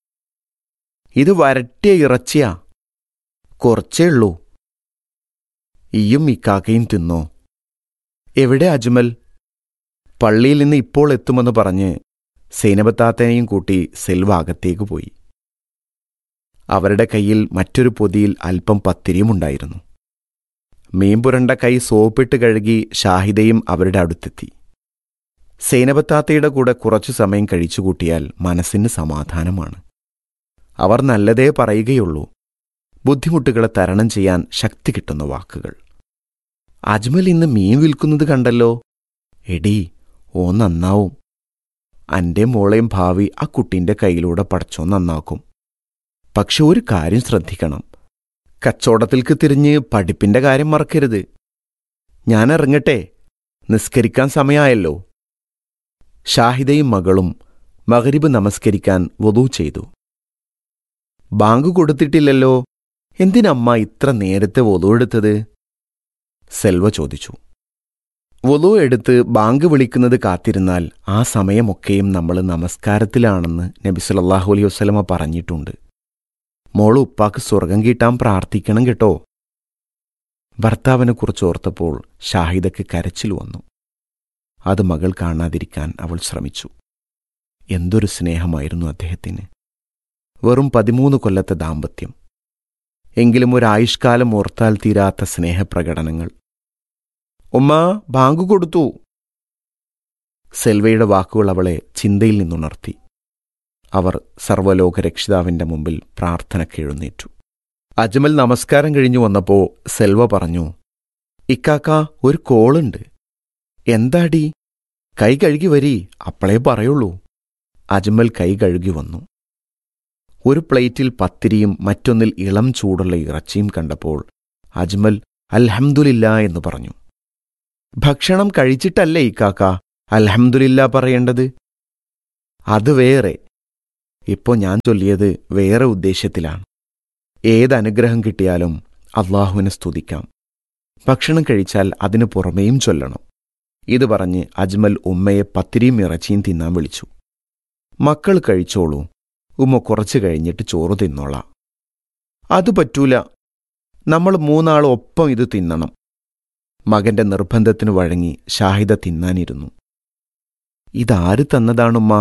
ഇത് വരട്ടിയ ഇറച്ചിയാ, കുറച്ചേ ഉള്ളൂ, ഈയും ഇക്കാക്കയും തിന്നോ. എവിടെ അജ്മൽ? പള്ളിയിൽ നിന്ന് ഇപ്പോൾ എത്തുമെന്ന് പറഞ്ഞ് സൈനബത്താത്തനെയും കൂട്ടി സെൽവ അകത്തേക്ക് പോയി. അവരുടെ കയ്യിൽ മറ്റൊരു പൊതിയിൽ അല്പം പത്തിരിയുമുണ്ടായിരുന്നു. മീൻപുരണ്ട കൈ സോപ്പിട്ട് കഴുകി ഷാഹിദയും അവരുടെ അടുത്തെത്തി. സൈനബത്താത്തയുടെ കൂടെ കുറച്ചു സമയം കഴിച്ചുകൂട്ടിയാൽ മനസ്സിന് സമാധാനമാണ്. അവർ നല്ലതേ പറയുകയുള്ളൂ, ബുദ്ധിമുട്ടുകളെ തരണം ചെയ്യാൻ ശക്തി കിട്ടുന്ന വാക്കുകൾ. അജ്മൽ ഇന്ന് മീൻ വിൽക്കുന്നത് കണ്ടല്ലോ. എടീ, ഓ നന്നാവും. അൻ്റെ മോളെയും ഭാവി ആ കുട്ടീൻ്റെ കയ്യിലൂടെ പടച്ചോ നന്നാക്കും. പക്ഷെ ഒരു കാര്യം ശ്രദ്ധിക്കണം, കച്ചവടത്തിൽക്ക് തിരിഞ്ഞ് പഠിപ്പിന്റെ കാര്യം മറക്കരുത്. ഞാൻ ഇറങ്ങട്ടെ, നിസ്കരിക്കാൻ സമയമായല്ലോ. ഷാഹിദയും മകളും മഗ്രിബ് നമസ്കരിക്കാൻ വുളൂ ചെയ്തു. ബാങ്ക് കൊടുത്തിട്ടില്ലല്ലോ, എന്തിനമ്മ ഇത്ര നേരത്തെ വുളൂ എടുത്തത്? സെൽവ ചോദിച്ചു. വുളൂ എടുത്ത് ബാങ്ക് വിളിക്കുന്നത് കാത്തിരുന്നാൽ ആ സമയമൊക്കെയും നമ്മൾ നമസ്കാരത്തിലാണെന്ന് നബി സല്ലല്ലാഹു അലൈഹി വസല്ലമ പറഞ്ഞിട്ടുണ്ട്. മോള് ഉപ്പാക്ക് സ്വർഗം കിട്ടാൻ പ്രാർത്ഥിക്കണം കേട്ടോ. ഭർത്താവിനെക്കുറിച്ച് ഓർത്തപ്പോൾ ഷാഹിദയ്ക്ക് കരച്ചിൽ വന്നു. അത് മകൾ കാണാതിരിക്കാൻ അവൾ ശ്രമിച്ചു. എന്തൊരു സ്നേഹമായിരുന്നു അദ്ദേഹത്തിന്. വെറും 13 കൊല്ലത്തെ ദാമ്പത്യം. എങ്കിലും ഒരായുഷ്കാലം ഓർത്താൽ തീരാത്ത സ്നേഹപ്രകടനങ്ങൾ. ഉമ്മ, ബാങ്ക് കൊടുത്തു. സെൽവയുടെ വാക്കുകൾ അവളെ ചിന്തയിൽ നിന്നുണർത്തി. അവർ സർവ്വലോക രക്ഷിതാവിന്റെ മുമ്പിൽ പ്രാർത്ഥനയ്ക്ക് എഴുന്നേറ്റു. അജ്മൽ നമസ്കാരം കഴിഞ്ഞു വന്നപ്പോ സെൽവ പറഞ്ഞു, ഇക്കാക്ക, ഒരു കോളുണ്ട്. എന്താടി? കൈ കഴുകി വരീ, അപ്പളേ പറയുള്ളൂ. അജ്മൽ കൈ കഴുകി വന്നു. ഒരു പ്ലേറ്റിൽ പത്തിരിയും മറ്റൊന്നിൽ ഇളം ചൂടുള്ള ഇറച്ചിയും കണ്ടപ്പോൾ അജ്മൽ അൽഹംദുലില്ലാ എന്ന് പറഞ്ഞു. ഭക്ഷണം കഴിച്ചിട്ടല്ലേ ഇക്കാക്ക അൽഹംദുലില്ലാ പറയേണ്ടത്? അത് വേറെ. ഇപ്പോ ഞാൻ ചൊല്ലിയത് വേറെ ഉദ്ദേശ്യത്തിലാണ്. ഏതനുഗ്രഹം കിട്ടിയാലും അള്ളാഹുവിനെ സ്തുതിക്കാം. ഭക്ഷണം കഴിച്ചാൽ അതിനു പുറമേയും ചൊല്ലണം. ഇത് പറഞ്ഞ് അജ്മൽ ഉമ്മയെ പത്തിരിയും ഇറച്ചിയും തിന്നാൻ വിളിച്ചു. മക്കൾ കഴിച്ചോളൂ, ഉമ്മ കുറച്ചു കഴിഞ്ഞിട്ട് ചോറ് തിന്നോളാം. അത് പറ്റൂല, നമ്മൾ 3 ഒപ്പം ഇത് തിന്നണം. മകന്റെ നിർബന്ധത്തിനു വഴങ്ങി ഷാഹിദ തിന്നാനിരുന്നു. ഇതാര് തന്നതാണുമ്മ?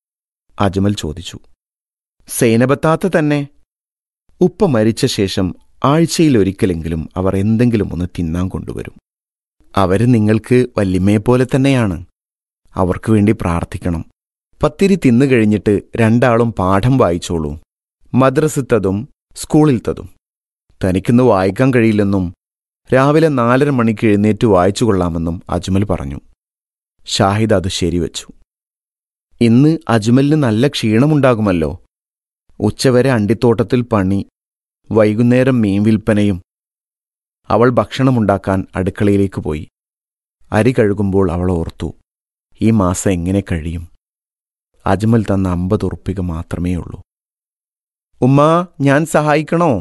അജ്മൽ ചോദിച്ചു. സൈനബത്താത്ത തന്നെ. ഉപ്പ മരിച്ച ശേഷം ആഴ്ചയിലൊരിക്കലെങ്കിലും അവർ എന്തെങ്കിലും ഒന്ന് തിന്നാൻ കൊണ്ടുവരും. അവര് നിങ്ങൾക്ക് വല്യമ്മയെപ്പോലെ തന്നെയാണ്. അവർക്ക് വേണ്ടി പ്രാർത്ഥിക്കണം. പത്തിരി തിന്നു കഴിഞ്ഞിട്ട് 2 പാഠം വായിച്ചോളൂ, മദ്രസത്തതും സ്കൂളിലത്തതും. തനിക്കിന്ന് വായിക്കാൻ കഴിയില്ലെന്നും രാവിലെ 4:30 മണിക്ക് എഴുന്നേറ്റ് വായിച്ചു കൊള്ളാമെന്നും അജ്മൽ പറഞ്ഞു. ഷാഹിദ് അത് ശരിവച്ചു. ഇന്ന് അജ്മലിന് നല്ല ക്ഷീണമുണ്ടാകുമല്ലോ. ഉച്ചവരെ അണ്ടിത്തോട്ടത്തിൽ പണി, വൈകുന്നേരം മീൻ വിൽപ്പനയും. അവൾ ഭക്ഷണമുണ്ടാക്കാൻ അടുക്കളയിലേക്ക് പോയി. അരി കഴുകുമ്പോൾ അവൾ ഓർത്തു, ഈ മാസം എങ്ങനെ കഴിയും? അജ്മൽ തന്ന 50 ഉറുപ്പിക മാത്രമേ ഉള്ളൂ. ഉമ്മാ, ഞാൻ സഹായിക്കണോ?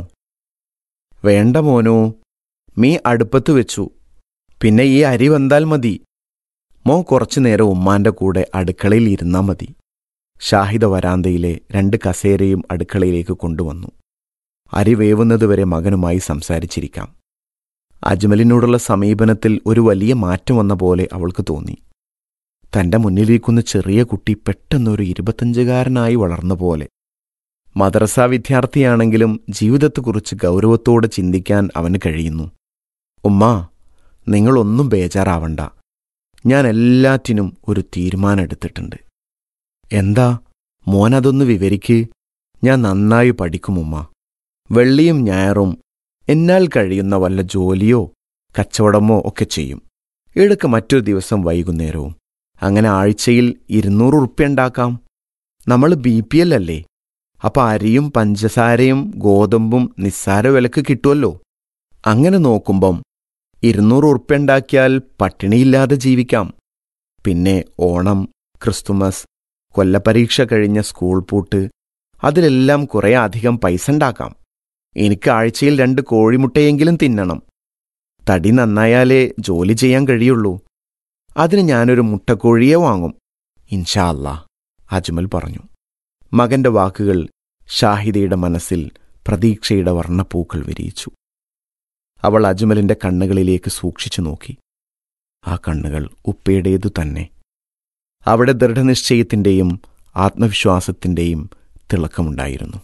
വേണ്ട മോനോ, മീ അടുപ്പത്ത് വെച്ചു, പിന്നെ ഈ അരി വന്താൽ മതി. മോൻ കുറച്ചുനേരം ഉമ്മാന്റെ കൂടെ അടുക്കളയിൽ ഇരുന്നാ മതി. ഷാഹിദ വരാന്തയിലെ 2 കസേരയും അടുക്കളയിലേക്ക് കൊണ്ടുവന്നു. അരി വേവുന്നതുവരെ മകനുമായി സംസാരിച്ചിരിക്കാം. അജ്മലിനോടുള്ള സമീപനത്തിൽ ഒരു വലിയ മാറ്റം വന്ന പോലെ അവൾക്ക് തോന്നി. തന്റെ മുന്നിലിരിക്കുന്ന ചെറിയ കുട്ടി പെട്ടെന്നൊരു 25കാരനായി വളർന്ന പോലെ. മദ്രസ വിദ്യാർത്ഥിയാണെങ്കിലും ജീവിതത്തെക്കുറിച്ച് ഗൗരവത്തോടെ ചിന്തിക്കാൻ അവന് കഴിയുന്നു. ഉമ്മാ, നിങ്ങളൊന്നും ബേജാറാവണ്ട. ഞാൻ എല്ലാറ്റിനും ഒരു തീരുമാനമെടുത്തിട്ടുണ്ട്. എന്താ മോനതൊന്ന് വിവരിക്ക്. ഞാൻ നന്നായി പഠിക്കുമുമ്മ. വെള്ളിയും ഞായറും എന്നാൽ കഴിയുന്ന വല്ല ജോലിയോ കച്ചവടമോ ഒക്കെ ചെയ്യും. ഇടയ്ക്ക് മറ്റൊരു ദിവസം വൈകുന്നേരവും. അങ്ങനെ ആഴ്ചയിൽ 200 ഉറുപ്പ്യ ഉണ്ടാക്കാം. നമ്മൾ BPL അല്ലേ, അപ്പൊ അരിയും പഞ്ചസാരയും ഗോതമ്പും നിസ്സാര വിലക്ക് കിട്ടുമല്ലോ. അങ്ങനെ നോക്കുമ്പം 200 ഉറുപ്പ്യ ഉണ്ടാക്കിയാൽ പട്ടിണിയില്ലാതെ ജീവിക്കാം. പിന്നെ ഓണം, ക്രിസ്തുമസ്, കൊല്ലപരീക്ഷ കഴിഞ്ഞ സ്കൂൾ പൂട്ട്, അതിലെല്ലാം കുറേ അധികം പൈസ ഉണ്ടാക്കാം. എനിക്ക് ആഴ്ചയിൽ 2 കോഴിമുട്ടയെങ്കിലും തിന്നണം. തടി നന്നായാലേ ജോലി ചെയ്യാൻ കഴിയുള്ളൂ. അതിന് ഞാനൊരു മുട്ടക്കോഴിയെ വാങ്ങും, ഇൻഷാ അല്ലാ, അജ്മൽ പറഞ്ഞു. മകന്റെ വാക്കുകൾ ഷാഹിദയുടെ മനസ്സിൽ പ്രതീക്ഷയുടെ വർണ്ണപ്പൂക്കൾ വിരിയിച്ചു. അവൾ അജ്മലിന്റെ കണ്ണുകളിലേക്ക് സൂക്ഷിച്ചു നോക്കി. ആ കണ്ണുകൾ ഉപ്പയുടേതു തന്നെ. അവിടെ ദൃഢനിശ്ചയത്തിന്റെയും ആത്മവിശ്വാസത്തിന്റെയും തിളക്കമുണ്ടായിരുന്നു.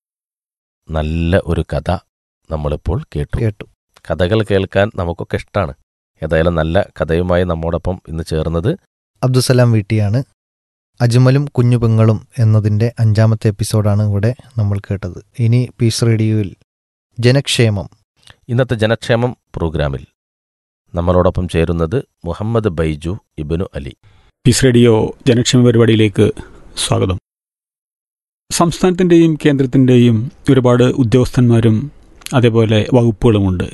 നല്ല ഒരു കഥ നമ്മളിപ്പോൾ കേട്ടു. കഥകൾ കേൾക്കാൻ നമുക്കൊക്കെ ഇഷ്ടമാണ്. ഏതായാലും നല്ല കഥയുമായി നമ്മോടൊപ്പം ഇന്ന് ചേർന്നത് അബ്ദുസലാം വീട്ടിയാണ്. അജ്മലും കുഞ്ഞു പെങ്ങളും എന്നതിൻ്റെ 5ാമത്തെ എപ്പിസോഡാണ് ഇവിടെ നമ്മൾ കേട്ടത്. ഇനി പീസ് റേഡിയോയിൽ ജനക്ഷേമം. ഇന്നത്തെ ജനക്ഷേമം പ്രോഗ്രാമിൽ നമ്മളോടൊപ്പം ചേരുന്നത് മുഹമ്മദ് ബൈജു ഇബ്നു അലി. പീസ് റേഡിയോ ജനക്ഷേമ പരിപാടിയിലേക്ക് സ്വാഗതം. സംസ്ഥാനത്തിൻ്റെയും കേന്ദ്രത്തിൻ്റെയും ഒരുപാട് ഉദ്യോഗസ്ഥന്മാരും അതേപോലെ വകുപ്പുകളുമുണ്ട്.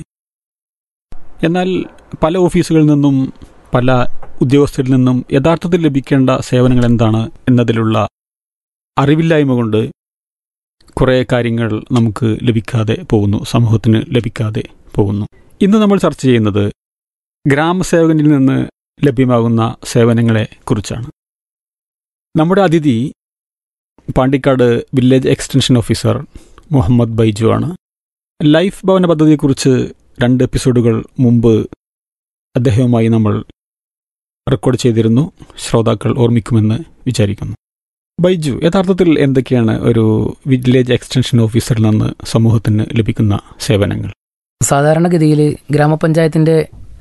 എന്നാൽ പല ഓഫീസുകളിൽ നിന്നും പല ഉദ്യോഗസ്ഥരിൽ നിന്നും യഥാർത്ഥത്തിൽ ലഭിക്കേണ്ട സേവനങ്ങൾ എന്താണ് എന്നതിലുള്ള അറിവില്ലായ്മ കൊണ്ട് കുറേ കാര്യങ്ങൾ നമുക്ക് ലഭിക്കാതെ പോകുന്നു, സമൂഹത്തിന് ലഭിക്കാതെ പോകുന്നു. ഇന്ന് നമ്മൾ ചർച്ച ചെയ്യുന്നത് ഗ്രാമസേവകനിൽ നിന്ന് ലഭ്യമാകുന്ന സേവനങ്ങളെ കുറിച്ചാണ്. നമ്മുടെ അതിഥി Pandikkad village extension officer Muhammad Baiju ആണ്. ലൈഫ് ഭവന പദ്ധതിയെക്കുറിച്ച് 2 എപ്പിസോഡുകൾ മുമ്പ് അദ്ദേഹവുമായി നമ്മൾ റെക്കോർഡ് ചെയ്തിരുന്നു. ശ്രോതാക്കൾ ഓർമ്മിക്കുമെന്ന് വിചാരിക്കുന്നു. ബൈജു, യഥാർത്ഥത്തിൽ എന്തൊക്കെയാണ് ഒരു വില്ലേജ് എക്സ്റ്റൻഷൻ ഓഫീസറിൽ നിന്ന് സമൂഹത്തിന് ലഭിക്കുന്ന സേവനങ്ങൾ? സാധാരണഗതിയിൽ ഗ്രാമപഞ്ചായത്തിൻ്റെ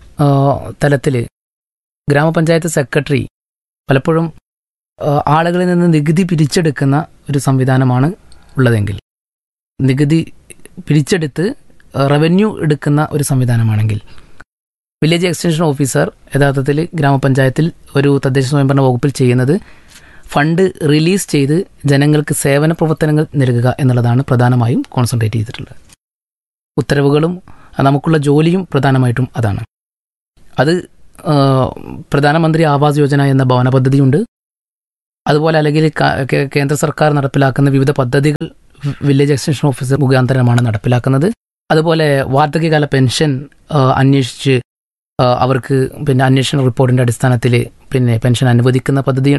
തലത്തിൽ ഗ്രാമപഞ്ചായത്ത് സെക്രട്ടറി പലപ്പോഴും ആളുകളിൽ നിന്ന് നികുതി പിരിച്ചെടുക്കുന്ന ഒരു സംവിധാനമാണ് ഉള്ളതെങ്കിൽ, നികുതി പിരിച്ചെടുത്ത് റവന്യൂ എടുക്കുന്ന ഒരു സംവിധാനമാണെങ്കിൽ, വില്ലേജ് എക്സ്റ്റൻഷൻ ഓഫീസർ യഥാർത്ഥത്തിൽ ഗ്രാമപഞ്ചായത്തിൽ ഒരു തദ്ദേശ സ്വയംഭരണ വകുപ്പിൽ ചെയ്യുന്നത് ഫണ്ട് റിലീസ് ചെയ്ത് ജനങ്ങൾക്ക് സേവന പ്രവർത്തനങ്ങൾ നൽകുക എന്നുള്ളതാണ് പ്രധാനമായും കോൺസെൻട്രേറ്റ് ചെയ്തിട്ടുള്ളത്. ഉത്തരവുകളും നമുക്കുള്ള ജോലിയും പ്രധാനമായിട്ടും അതാണ്. അത് പ്രധാനമന്ത്രി ആവാസ് യോജന എന്ന ഭവന പദ്ധതിയുണ്ട്. അതുപോലെ അല്ലെങ്കിൽ കേന്ദ്ര സർക്കാർ നടപ്പിലാക്കുന്ന വിവിധ പദ്ധതികൾ വില്ലേജ് എക്സ്റ്റൻഷൻ ഓഫീസർ മുഖാന്തരമാണ് നടപ്പിലാക്കുന്നത്. അതുപോലെ വാർദ്ധക്യകാല പെൻഷൻ അന്വേഷിച്ച് അവർക്ക് അന്വേഷണ റിപ്പോർട്ടിൻ്റെ അടിസ്ഥാനത്തിൽ പെൻഷൻ അനുവദിക്കുന്ന പദ്ധതി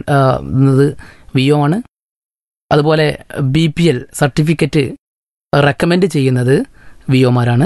വിഒ ആണ്. അതുപോലെ BPL സർട്ടിഫിക്കറ്റ് റെക്കമെൻഡ് ചെയ്യുന്നത് വിഒമാരാണ്.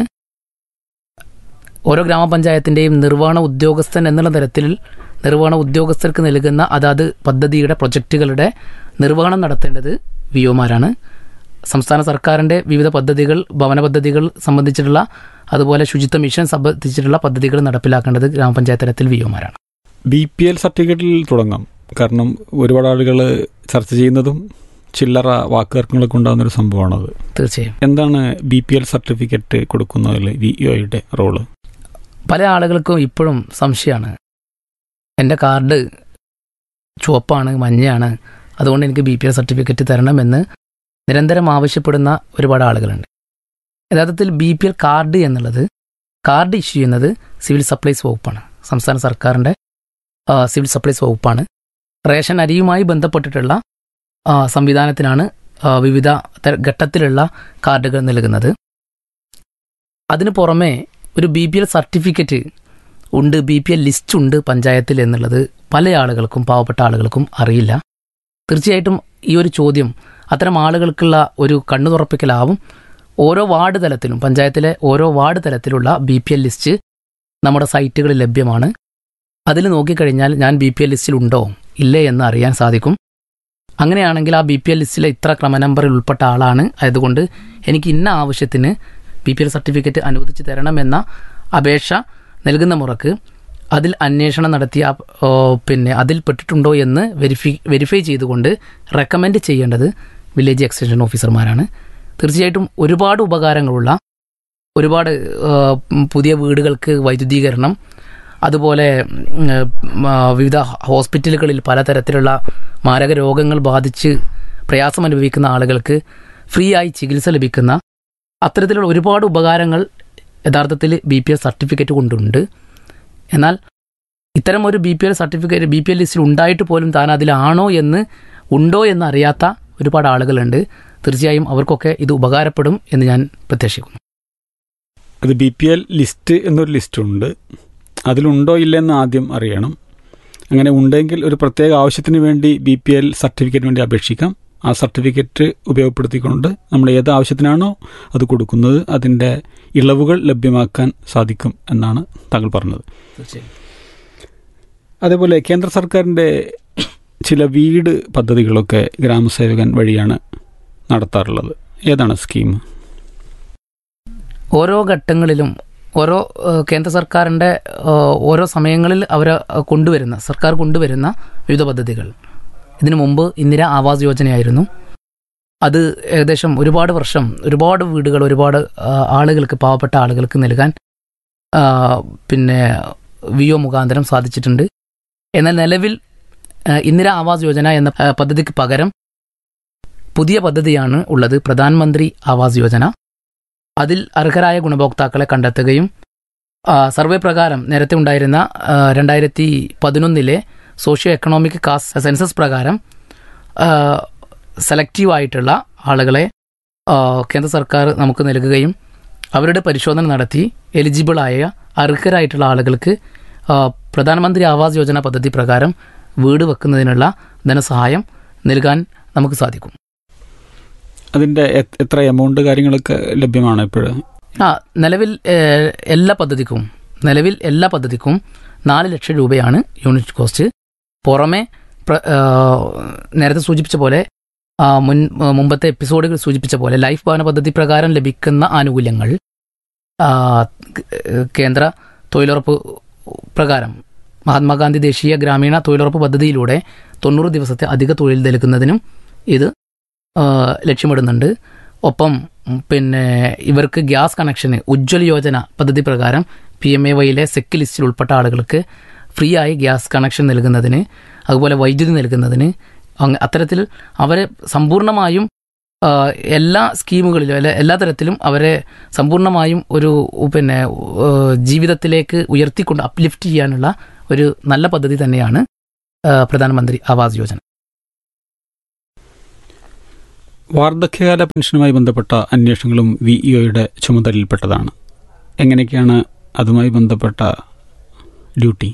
ഓരോ ഗ്രാമപഞ്ചായത്തിൻ്റെയും നിർവഹണ ഉദ്യോഗസ്ഥൻ എന്നുള്ള തരത്തിൽ നിർവഹണ ഉദ്യോഗസ്ഥർക്ക് നൽകുന്ന അതാത് പദ്ധതിയുടെ പ്രൊജക്റ്റുകളുടെ നിർവഹണം നടത്തേണ്ടത് വിഒമാരാണ്. സംസ്ഥാന സർക്കാരിൻ്റെ വിവിധ പദ്ധതികൾ, ഭവന പദ്ധതികൾ സംബന്ധിച്ചിട്ടുള്ള, അതുപോലെ ശുചിത്വ മിഷൻ സംബന്ധിച്ചിട്ടുള്ള പദ്ധതികൾ നടപ്പിലാക്കേണ്ടത് ഗ്രാമപഞ്ചായത്ത് തലത്തിൽ വിഒമാരാണ്. BPL സർട്ടിഫിക്കറ്റിൽ തുടങ്ങാം. കാരണം ഒരുപാട് ആളുകൾ ചർച്ച ചെയ്യുന്നതും ചില്ലറ വാക്കുതർക്കങ്ങളൊക്കെ ഉണ്ടാകുന്നൊരു സംഭവമാണത്. തീർച്ചയായും. എന്താണ് BPL സർട്ടിഫിക്കറ്റ് കൊടുക്കുന്നതിൽ വിഒയുടെ റോള്? പല ആളുകൾക്കും ഇപ്പോഴും സംശയമാണ്. എൻ്റെ കാർഡ് ചുവപ്പാണ്, മഞ്ഞയാണ്, അതുകൊണ്ട് എനിക്ക് BPL സർട്ടിഫിക്കറ്റ് തരണമെന്ന് നിരന്തരം ആവശ്യപ്പെടുന്ന ഒരുപാട് ആളുകളുണ്ട്. യഥാർത്ഥത്തിൽ BPL കാർഡ് എന്നുള്ളത്, കാർഡ് ഇഷ്യൂ ചെയ്യുന്നത് സിവിൽ സപ്ലൈസ് വകുപ്പാണ്, സംസ്ഥാന സർക്കാരിൻ്റെ സിവിൽ സപ്ലൈസ് വകുപ്പാണ്. റേഷൻ അരിയുമായി ബന്ധപ്പെട്ടിട്ടുള്ള സംവിധാനത്തിനാണ് വിവിധ ഘട്ടത്തിലുള്ള കാർഡുകൾ നൽകുന്നത്. അതിനു പുറമെ ഒരു BPL സർട്ടിഫിക്കറ്റ് ഉണ്ട്, BPL ലിസ്റ്റ് ഉണ്ട് പഞ്ചായത്തിൽ എന്നുള്ളത് പല ആളുകൾക്കും, പാവപ്പെട്ട ആളുകൾക്കും അറിയില്ല. തീർച്ചയായിട്ടും ഈ ഒരു ചോദ്യം അത്തരം ആളുകൾക്കുള്ള ഒരു കണ്ണു തുറപ്പിക്കലാവും. ഓരോ വാർഡ് തലത്തിലും, പഞ്ചായത്തിലെ ഓരോ വാർഡ് തലത്തിലുള്ള BPL ലിസ്റ്റ് നമ്മുടെ സൈറ്റുകളിൽ ലഭ്യമാണ്. അതിൽ നോക്കിക്കഴിഞ്ഞാൽ ഞാൻ BPL ലിസ്റ്റിൽ ഉണ്ടോ ഇല്ലേ എന്ന് അറിയാൻ സാധിക്കും. അങ്ങനെയാണെങ്കിൽ ആ BPL ലിസ്റ്റിലെ ഇത്ര ക്രമനമ്പറിൽ ഉൾപ്പെട്ട ആളാണ്, ആയതുകൊണ്ട് എനിക്ക് ഇന്ന ആവശ്യത്തിന് BPL സർട്ടിഫിക്കറ്റ് അനുവദിച്ച് തരണമെന്ന അപേക്ഷ നൽകുന്ന മുറക്ക് അതിൽ അന്വേഷണം നടത്തി അതിൽ പെട്ടിട്ടുണ്ടോ എന്ന് വെരിഫൈ ചെയ്തുകൊണ്ട് റെക്കമെൻഡ് ചെയ്യേണ്ടത് വില്ലേജ് എക്സ്റ്റൻഷൻ ഓഫീസർമാരാണ്. തീർച്ചയായിട്ടും ഒരുപാട് ഉപകാരങ്ങളുള്ള, ഒരുപാട് പുതിയ വീടുകൾക്ക് വൈദ്യുതീകരണം, അതുപോലെ വിവിധ ഹോസ്പിറ്റലുകളിൽ പലതരത്തിലുള്ള മാരക രോഗങ്ങൾ ബാധിച്ച് പ്രയാസം അനുഭവിക്കുന്ന ആളുകൾക്ക് ഫ്രീ ആയി ചികിത്സ ലഭിക്കുന്ന അത്തരത്തിലുള്ള ഒരുപാട് ഉപകാരങ്ങൾ യഥാർത്ഥത്തിൽ BPL സർട്ടിഫിക്കറ്റ് കൊണ്ടുണ്ട്. എന്നാൽ ഇത്തരം ഒരു BPL സർട്ടിഫിക്കറ്റ് BPL ലിസ്റ്റിൽ ഉണ്ടായിട്ട് പോലും താൻ അതിലാണോ എന്ന്, ഉണ്ടോ എന്ന് അറിയാത്ത ഒരുപാട് ആളുകളുണ്ട്. തീർച്ചയായും അവർക്കൊക്കെ ഇത് ഉപകാരപ്പെടും എന്ന് ഞാൻ പ്രത്യാശിക്കുന്നു. അത് BPL ലിസ്റ്റ് എന്നൊരു ലിസ്റ്റുണ്ട്. അതിലുണ്ടോ ഇല്ലെന്ന് ആദ്യം അറിയണം. അങ്ങനെ ഉണ്ടെങ്കിൽ ഒരു പ്രത്യേക ആവശ്യത്തിന് വേണ്ടി BPL സർട്ടിഫിക്കറ്റിന് വേണ്ടി അപേക്ഷിക്കാം. ആ സർട്ടിഫിക്കറ്റ് ഉപയോഗപ്പെടുത്തിക്കൊണ്ട് നമ്മൾ ഏത് ആവശ്യത്തിനാണോ അത് കൊടുക്കുന്നത് അതിൻ്റെ ഇളവുകൾ ലഭ്യമാക്കാൻ സാധിക്കും എന്നാണ് താങ്കൾ പറഞ്ഞത്. അതേപോലെ കേന്ദ്ര സർക്കാരിൻ്റെ ചില വീട് പദ്ധതികളൊക്കെ ഗ്രാമസേവകൻ വഴിയാണ് നടത്താറുള്ളത്. ഏതാണ് സ്കീം? ഓരോ ഘട്ടങ്ങളിലും ഓരോ കേന്ദ്ര സർക്കാരിൻ്റെ ഓരോ സമയങ്ങളിൽ അവർ സർക്കാർ കൊണ്ടുവരുന്ന വിവിധ പദ്ധതികൾ. ഇതിനു മുമ്പ് ഇന്ദിര ആവാസ് യോജനയായിരുന്നു. അത് ഏകദേശം ഒരുപാട് വർഷം ഒരുപാട് വീടുകൾ ഒരുപാട് ആളുകൾക്ക്, പാവപ്പെട്ട ആളുകൾക്ക് നൽകാൻ പിന്നെ വിഒ മുഖാന്തരം സാധിച്ചിട്ടുണ്ട്. എന്നാൽ നിലവിൽ ഇന്ദിര ആവാസ് യോജന എന്ന പദ്ധതിക്ക് പകരം പുതിയ പദ്ധതിയാണ് ഉള്ളത്, പ്രധാനമന്ത്രി ആവാസ് യോജന. അതിൽ അർഹരായ ഗുണഭോക്താക്കളെ കണ്ടെത്തുകയും സർവേ പ്രകാരം നേരത്തെ ഉണ്ടായിരുന്ന 2011 സോഷ്യോ എക്കണോമിക് കാസ്റ്റ് സെൻസസ് പ്രകാരം സെലക്റ്റീവായിട്ടുള്ള ആളുകളെ കേന്ദ്ര സർക്കാർ നമുക്ക് നൽകുകയും അവരുടെ പരിശോധന നടത്തി എലിജിബിളായ അർഹരായിട്ടുള്ള ആളുകൾക്ക് പ്രധാനമന്ത്രി ആവാസ് യോജന പദ്ധതി പ്രകാരം വീട് വെക്കുന്നതിനുള്ള ധനസഹായം നൽകാൻ നമുക്ക് സാധിക്കും. അതിൻ്റെ എത്ര എമൗണ്ട് കാര്യങ്ങളൊക്കെ ലഭ്യമാണ് ഇപ്പോഴും? നിലവിൽ എല്ലാ പദ്ധതിക്കും 4 ലക്ഷം രൂപയാണ് യൂണിറ്റ് കോസ്റ്റ്. പുറമെ നേരത്തെ സൂചിപ്പിച്ച പോലെ മുമ്പത്തെ എപ്പിസോഡുകൾ സൂചിപ്പിച്ച പോലെ ലൈഫ് ഭവന പദ്ധതി പ്രകാരം ലഭിക്കുന്ന ആനുകൂല്യങ്ങൾ കേന്ദ്ര തൊഴിലുറപ്പ് പ്രകാരം മഹാത്മാഗാന്ധി ദേശീയ ഗ്രാമീണ തൊഴിലുറപ്പ് പദ്ധതിയിലൂടെ 90 ദിവസത്തെ അധിക തൊഴിൽ നൽകുന്നതിനും ഇത് ലക്ഷ്യമിടുന്നുണ്ട്. ഒപ്പം പിന്നെ ഇവർക്ക് ഗ്യാസ് കണക്ഷന് ഉജ്ജ്വൽ യോജന പദ്ധതി പ്രകാരം PMAYയിലെ സെക്ക് ലിസ്റ്റിൽ ഉൾപ്പെട്ട ആളുകൾക്ക് ഫ്രീ ആയി ഗ്യാസ് കണക്ഷൻ നൽകുന്നതിന്, അതുപോലെ വൈദ്യുതി നൽകുന്നതിന്, അത്തരത്തിൽ അവരെ സമ്പൂർണ്ണമായും എല്ലാ സ്കീമുകളിലും എല്ലാ തരത്തിലും അവരെ സമ്പൂർണ്ണമായും ഒരു പിന്നെ ജീവിതത്തിലേക്ക് ഉയർത്തിക്കൊണ്ട് അപ്ലിഫ്റ്റ് ചെയ്യാനുള്ള ഒരു നല്ല പദ്ധതി തന്നെയാണ് പ്രധാനമന്ത്രി ആവാസ് യോജന. വാർദ്ധക്യകാല പെൻഷനുമായി ബന്ധപ്പെട്ട അന്വേഷണങ്ങളും വിഇഒയുടെ ചുമതലയിൽപ്പെട്ടതാണ്. എങ്ങനെയൊക്കെയാണ് അതുമായി ബന്ധപ്പെട്ട ഡ്യൂട്ടി?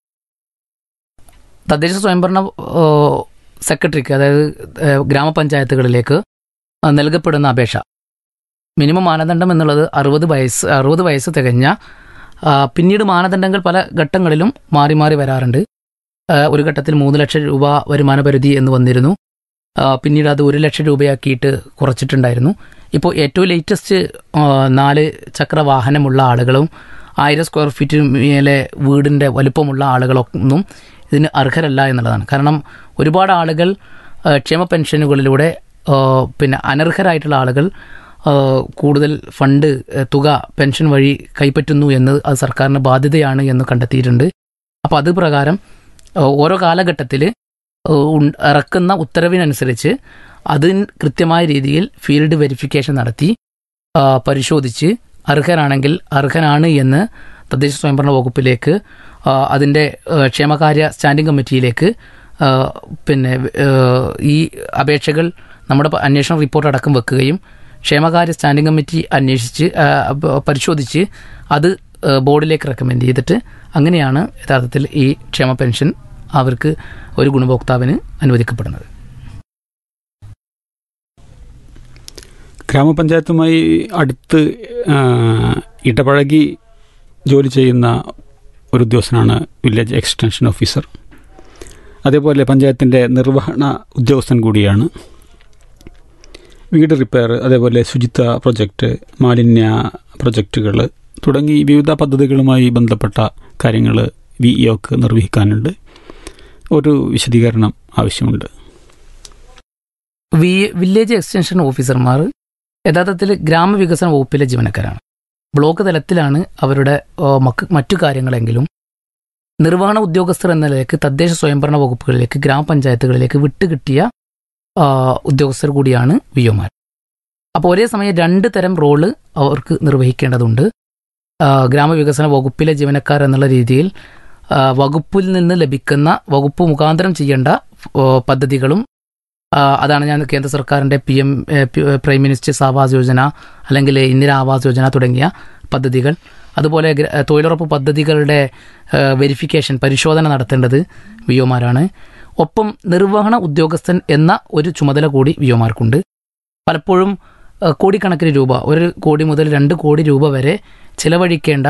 തദ്ദേശ സ്വയംഭരണ സെക്രട്ടറിക്ക്, അതായത് ഗ്രാമപഞ്ചായത്തുകളിലേക്ക് നൽകപ്പെടുന്ന അപേക്ഷ മിനിമം മാനദണ്ഡം എന്നുള്ളത് 60 വയസ്സ് തികഞ്ഞ, പിന്നീട് മാനദണ്ഡങ്ങൾ പല ഘട്ടങ്ങളിലും മാറി മാറി വരാറുണ്ട്. ഒരു ഘട്ടത്തിൽ 3 ലക്ഷം രൂപ വരുമാന പരിധി എന്ന് വന്നിരുന്നു. പിന്നീട് അത് 1 ലക്ഷം രൂപയാക്കിയിട്ട് കുറച്ചിട്ടുണ്ടായിരുന്നു. ഇപ്പോൾ ഏറ്റവും ലേറ്റസ്റ്റ് 4 ചക്ര വാഹനമുള്ള ആളുകളും 1000 സ്ക്വയർ ഫീറ്റ് മേലെ വീടിൻ്റെ വലുപ്പമുള്ള ആളുകളൊന്നും ഇതിന് അർഹരല്ല എന്നുള്ളതാണ്. കാരണം ഒരുപാട് ആളുകൾ ക്ഷേമ പെൻഷനുകളിലൂടെ പിന്നെ അനർഹരായിട്ടുള്ള ആളുകൾ കൂടുതൽ ഫണ്ട് തുക പെൻഷൻ വഴി കൈപ്പറ്റുന്നു എന്ന് അത് സർക്കാരിന് ബാധ്യതയാണ് എന്ന് കണ്ടെത്തിയിട്ടുണ്ട്. അപ്പോൾ അത് പ്രകാരം ഓരോ കാലഘട്ടത്തിൽ ഇറക്കുന്ന ഉത്തരവിനനുസരിച്ച് അതിന് കൃത്യമായ രീതിയിൽ ഫീൽഡ് വെരിഫിക്കേഷൻ നടത്തി പരിശോധിച്ച് അർഹരാണെങ്കിൽ അർഹനാണ് എന്ന് തദ്ദേശ സ്വയംഭരണ വകുപ്പിലേക്ക് അതിൻ്റെ ക്ഷേമകാര്യ സ്റ്റാൻഡിംഗ് കമ്മിറ്റിയിലേക്ക് പിന്നെ ഈ അപേക്ഷകൾ നമ്മുടെ അന്വേഷണ റിപ്പോർട്ട് അടക്കം വെക്കുകയും ക്ഷേമകാര്യ സ്റ്റാൻഡിംഗ് കമ്മിറ്റി അന്വേഷിച്ച് പരിശോധിച്ച് അത് ബോർഡിലേക്ക് റെക്കമെൻഡ് ചെയ്തിട്ട് അങ്ങനെയാണ് യഥാർത്ഥത്തിൽ ഈ ക്ഷേമ പെൻഷൻ അവർക്ക് ഒരു ഗുണഭോക്താവിന് അനുവദിക്കപ്പെടുന്നത്. ഗ്രാമപഞ്ചായത്തുമായി അടുത്ത് ഇടപഴകി ജോലി ചെയ്യുന്ന ഒരു ഉദ്യോഗസ്ഥനാണ് വില്ലേജ് എക്സ്റ്റൻഷൻ ഓഫീസർ. അതേപോലെ പഞ്ചായത്തിൻ്റെ നിർവഹണ ഉദ്യോഗസ്ഥൻ കൂടിയാണ്. വീട് റിപ്പയർ, അതേപോലെ ശുചിത്വ പ്രൊജക്റ്റ്, മാലിന്യ പ്രൊജക്റ്റുകൾ തുടങ്ങി വിവിധ പദ്ധതികളുമായി ബന്ധപ്പെട്ട കാര്യങ്ങൾ വിഇഒക്ക് നിർവഹിക്കാനുണ്ട്. ഒരു വിശദീകരണം ആവശ്യമുണ്ട്. വില്ലേജ് എക്സ്റ്റൻഷൻ ഓഫീസർമാർ യഥാർത്ഥത്തിൽ ഗ്രാമവികസന വകുപ്പിലെ ജീവനക്കാരാണ്. ബ്ലോക്ക് തലത്തിലാണ് അവരുടെ മറ്റു കാര്യങ്ങളെങ്കിലും നിർവഹണ ഉദ്യോഗസ്ഥർ എന്ന നിലയ്ക്ക് തദ്ദേശ സ്വയംഭരണ വകുപ്പുകളിലേക്ക് ഗ്രാമപഞ്ചായത്തുകളിലേക്ക് വിട്ടുകിട്ടിയ ഉദ്യോഗസ്ഥർ കൂടിയാണ് വിഒമാർ. അപ്പോൾ ഒരേ സമയം 2 തരം റോള് അവർക്ക് നിർവഹിക്കേണ്ടതുണ്ട്. ഗ്രാമവികസന വകുപ്പിലെ ജീവനക്കാർ എന്നുള്ള രീതിയിൽ വകുപ്പിൽ നിന്ന് ലഭിക്കുന്ന, വകുപ്പ് മുഖാന്തരം ചെയ്യേണ്ട പദ്ധതികളും അതാണ് ഞാൻ കേന്ദ്ര സർക്കാരിൻ്റെ പ്രൈം മിനിസ്റ്റേഴ്സ് ആവാസ് യോജന അല്ലെങ്കിൽ ഇന്ദിര ആവാസ് യോജന തുടങ്ങിയ പദ്ധതികൾ, അതുപോലെ തൊഴിലുറപ്പ് പദ്ധതികളുടെ വെരിഫിക്കേഷൻ പരിശോധന നടത്തേണ്ടത് വിഒമാരാണ്. ഒപ്പം നിർവഹണ ഉദ്യോഗസ്ഥൻ എന്ന ഒരു ചുമതല കൂടി വിഒമാർക്കുണ്ട്. പലപ്പോഴും കോടിക്കണക്കിന് രൂപ, 1 കോടി മുതൽ 2 കോടി രൂപ വരെ ചിലവഴിക്കേണ്ട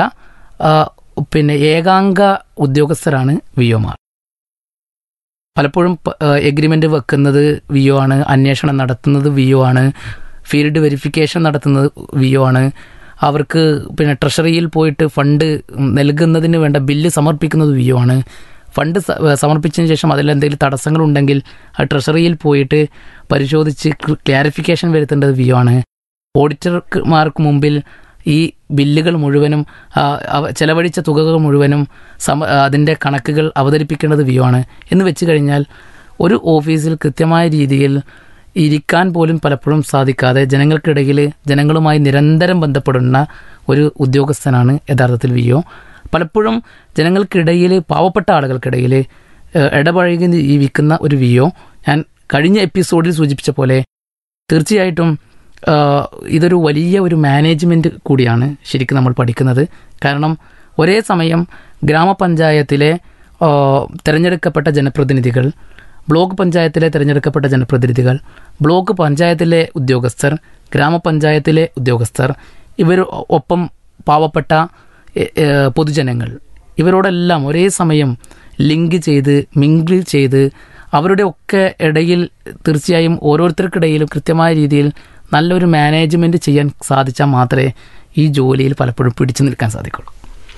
ഏകാംഗ ഉദ്യോഗസ്ഥരാണ് വിഒമാർ. പലപ്പോഴും എഗ്രിമെൻ്റ് വെക്കുന്നത് വിഒ ആണ്, അന്വേഷണം നടത്തുന്നത് വിഒ ആണ്, ഫീൽഡ് വെരിഫിക്കേഷൻ നടത്തുന്നത് വിഒ ആണ്. അവർക്ക് ട്രഷറിയിൽ പോയിട്ട് ഫണ്ട് നൽകുന്നതിന് വേണ്ട ബില്ല് സമർപ്പിക്കുന്നത് വിഒ ആണ്. ഫണ്ട് സമർപ്പിച്ചതിന് ശേഷം അതിലെന്തെങ്കിലും തടസ്സങ്ങളുണ്ടെങ്കിൽ ആ ട്രഷറിയിൽ പോയിട്ട് പരിശോധിച്ച് ക്ലാരിഫിക്കേഷൻ വരുത്തേണ്ടത് വിഒ ആണ്. ഓഡിറ്റർമാർക്ക് മുമ്പിൽ ഈ ബില്ലുകൾ മുഴുവനും ചെലവഴിച്ച തുകകൾ മുഴുവനും അതിൻ്റെ കണക്കുകൾ അവതരിപ്പിക്കേണ്ടത് വിഒ ആണ്. എന്ന് വെച്ച് കഴിഞ്ഞാൽ ഒരു ഓഫീസിൽ കൃത്യമായ രീതിയിൽ ഇരിക്കാൻ പോലും പലപ്പോഴും സാധിക്കാതെ ജനങ്ങൾക്കിടയിൽ ജനങ്ങളുമായി നിരന്തരം ബന്ധപ്പെടുന്ന ഒരു ഉദ്യോഗസ്ഥനാണ് യഥാർത്ഥത്തിൽ വിഒ. പലപ്പോഴും ജനങ്ങൾക്കിടയിൽ, പാവപ്പെട്ട ആളുകൾക്കിടയിൽ ഇടപഴകി ജീവിക്കുന്ന ഒരു വിഒ. ഞാൻ കഴിഞ്ഞ എപ്പിസോഡിൽ സൂചിപ്പിച്ച പോലെ തീർച്ചയായിട്ടും ഇതൊരു വലിയ ഒരു മാനേജ്മെൻറ്റ് കൂടിയാണ് ശരിക്കും നമ്മൾ പഠിക്കുന്നത്. കാരണം ഒരേ സമയം ഗ്രാമപഞ്ചായത്തിലെ തിരഞ്ഞെടുക്കപ്പെട്ട ജനപ്രതിനിധികൾ, ബ്ലോക്ക് പഞ്ചായത്തിലെ തിരഞ്ഞെടുക്കപ്പെട്ട ജനപ്രതിനിധികൾ, ബ്ലോക്ക് പഞ്ചായത്തിലെ ഉദ്യോഗസ്ഥർ, ഗ്രാമപഞ്ചായത്തിലെ ഉദ്യോഗസ്ഥർ, ഇവർ ഒപ്പം പാവപ്പെട്ട പൊതുജനങ്ങൾ, ഇവരോടെല്ലാം ഒരേ സമയം ലിങ്ക് ചെയ്ത് മിങ്കിൾ ചെയ്ത് അവരുടെ ഒക്കെ ഇടയിൽ തീർച്ചയായും ഓരോരുത്തർക്കിടയിലും കൃത്യമായ രീതിയിൽ നല്ലൊരു മാനേജ്മെൻറ്റ് ചെയ്യാൻ സാധിച്ചാൽ മാത്രമേ ഈ ജോലിയിൽ പലപ്പോഴും പിടിച്ചു നിൽക്കാൻ സാധിക്കുള്ളൂ.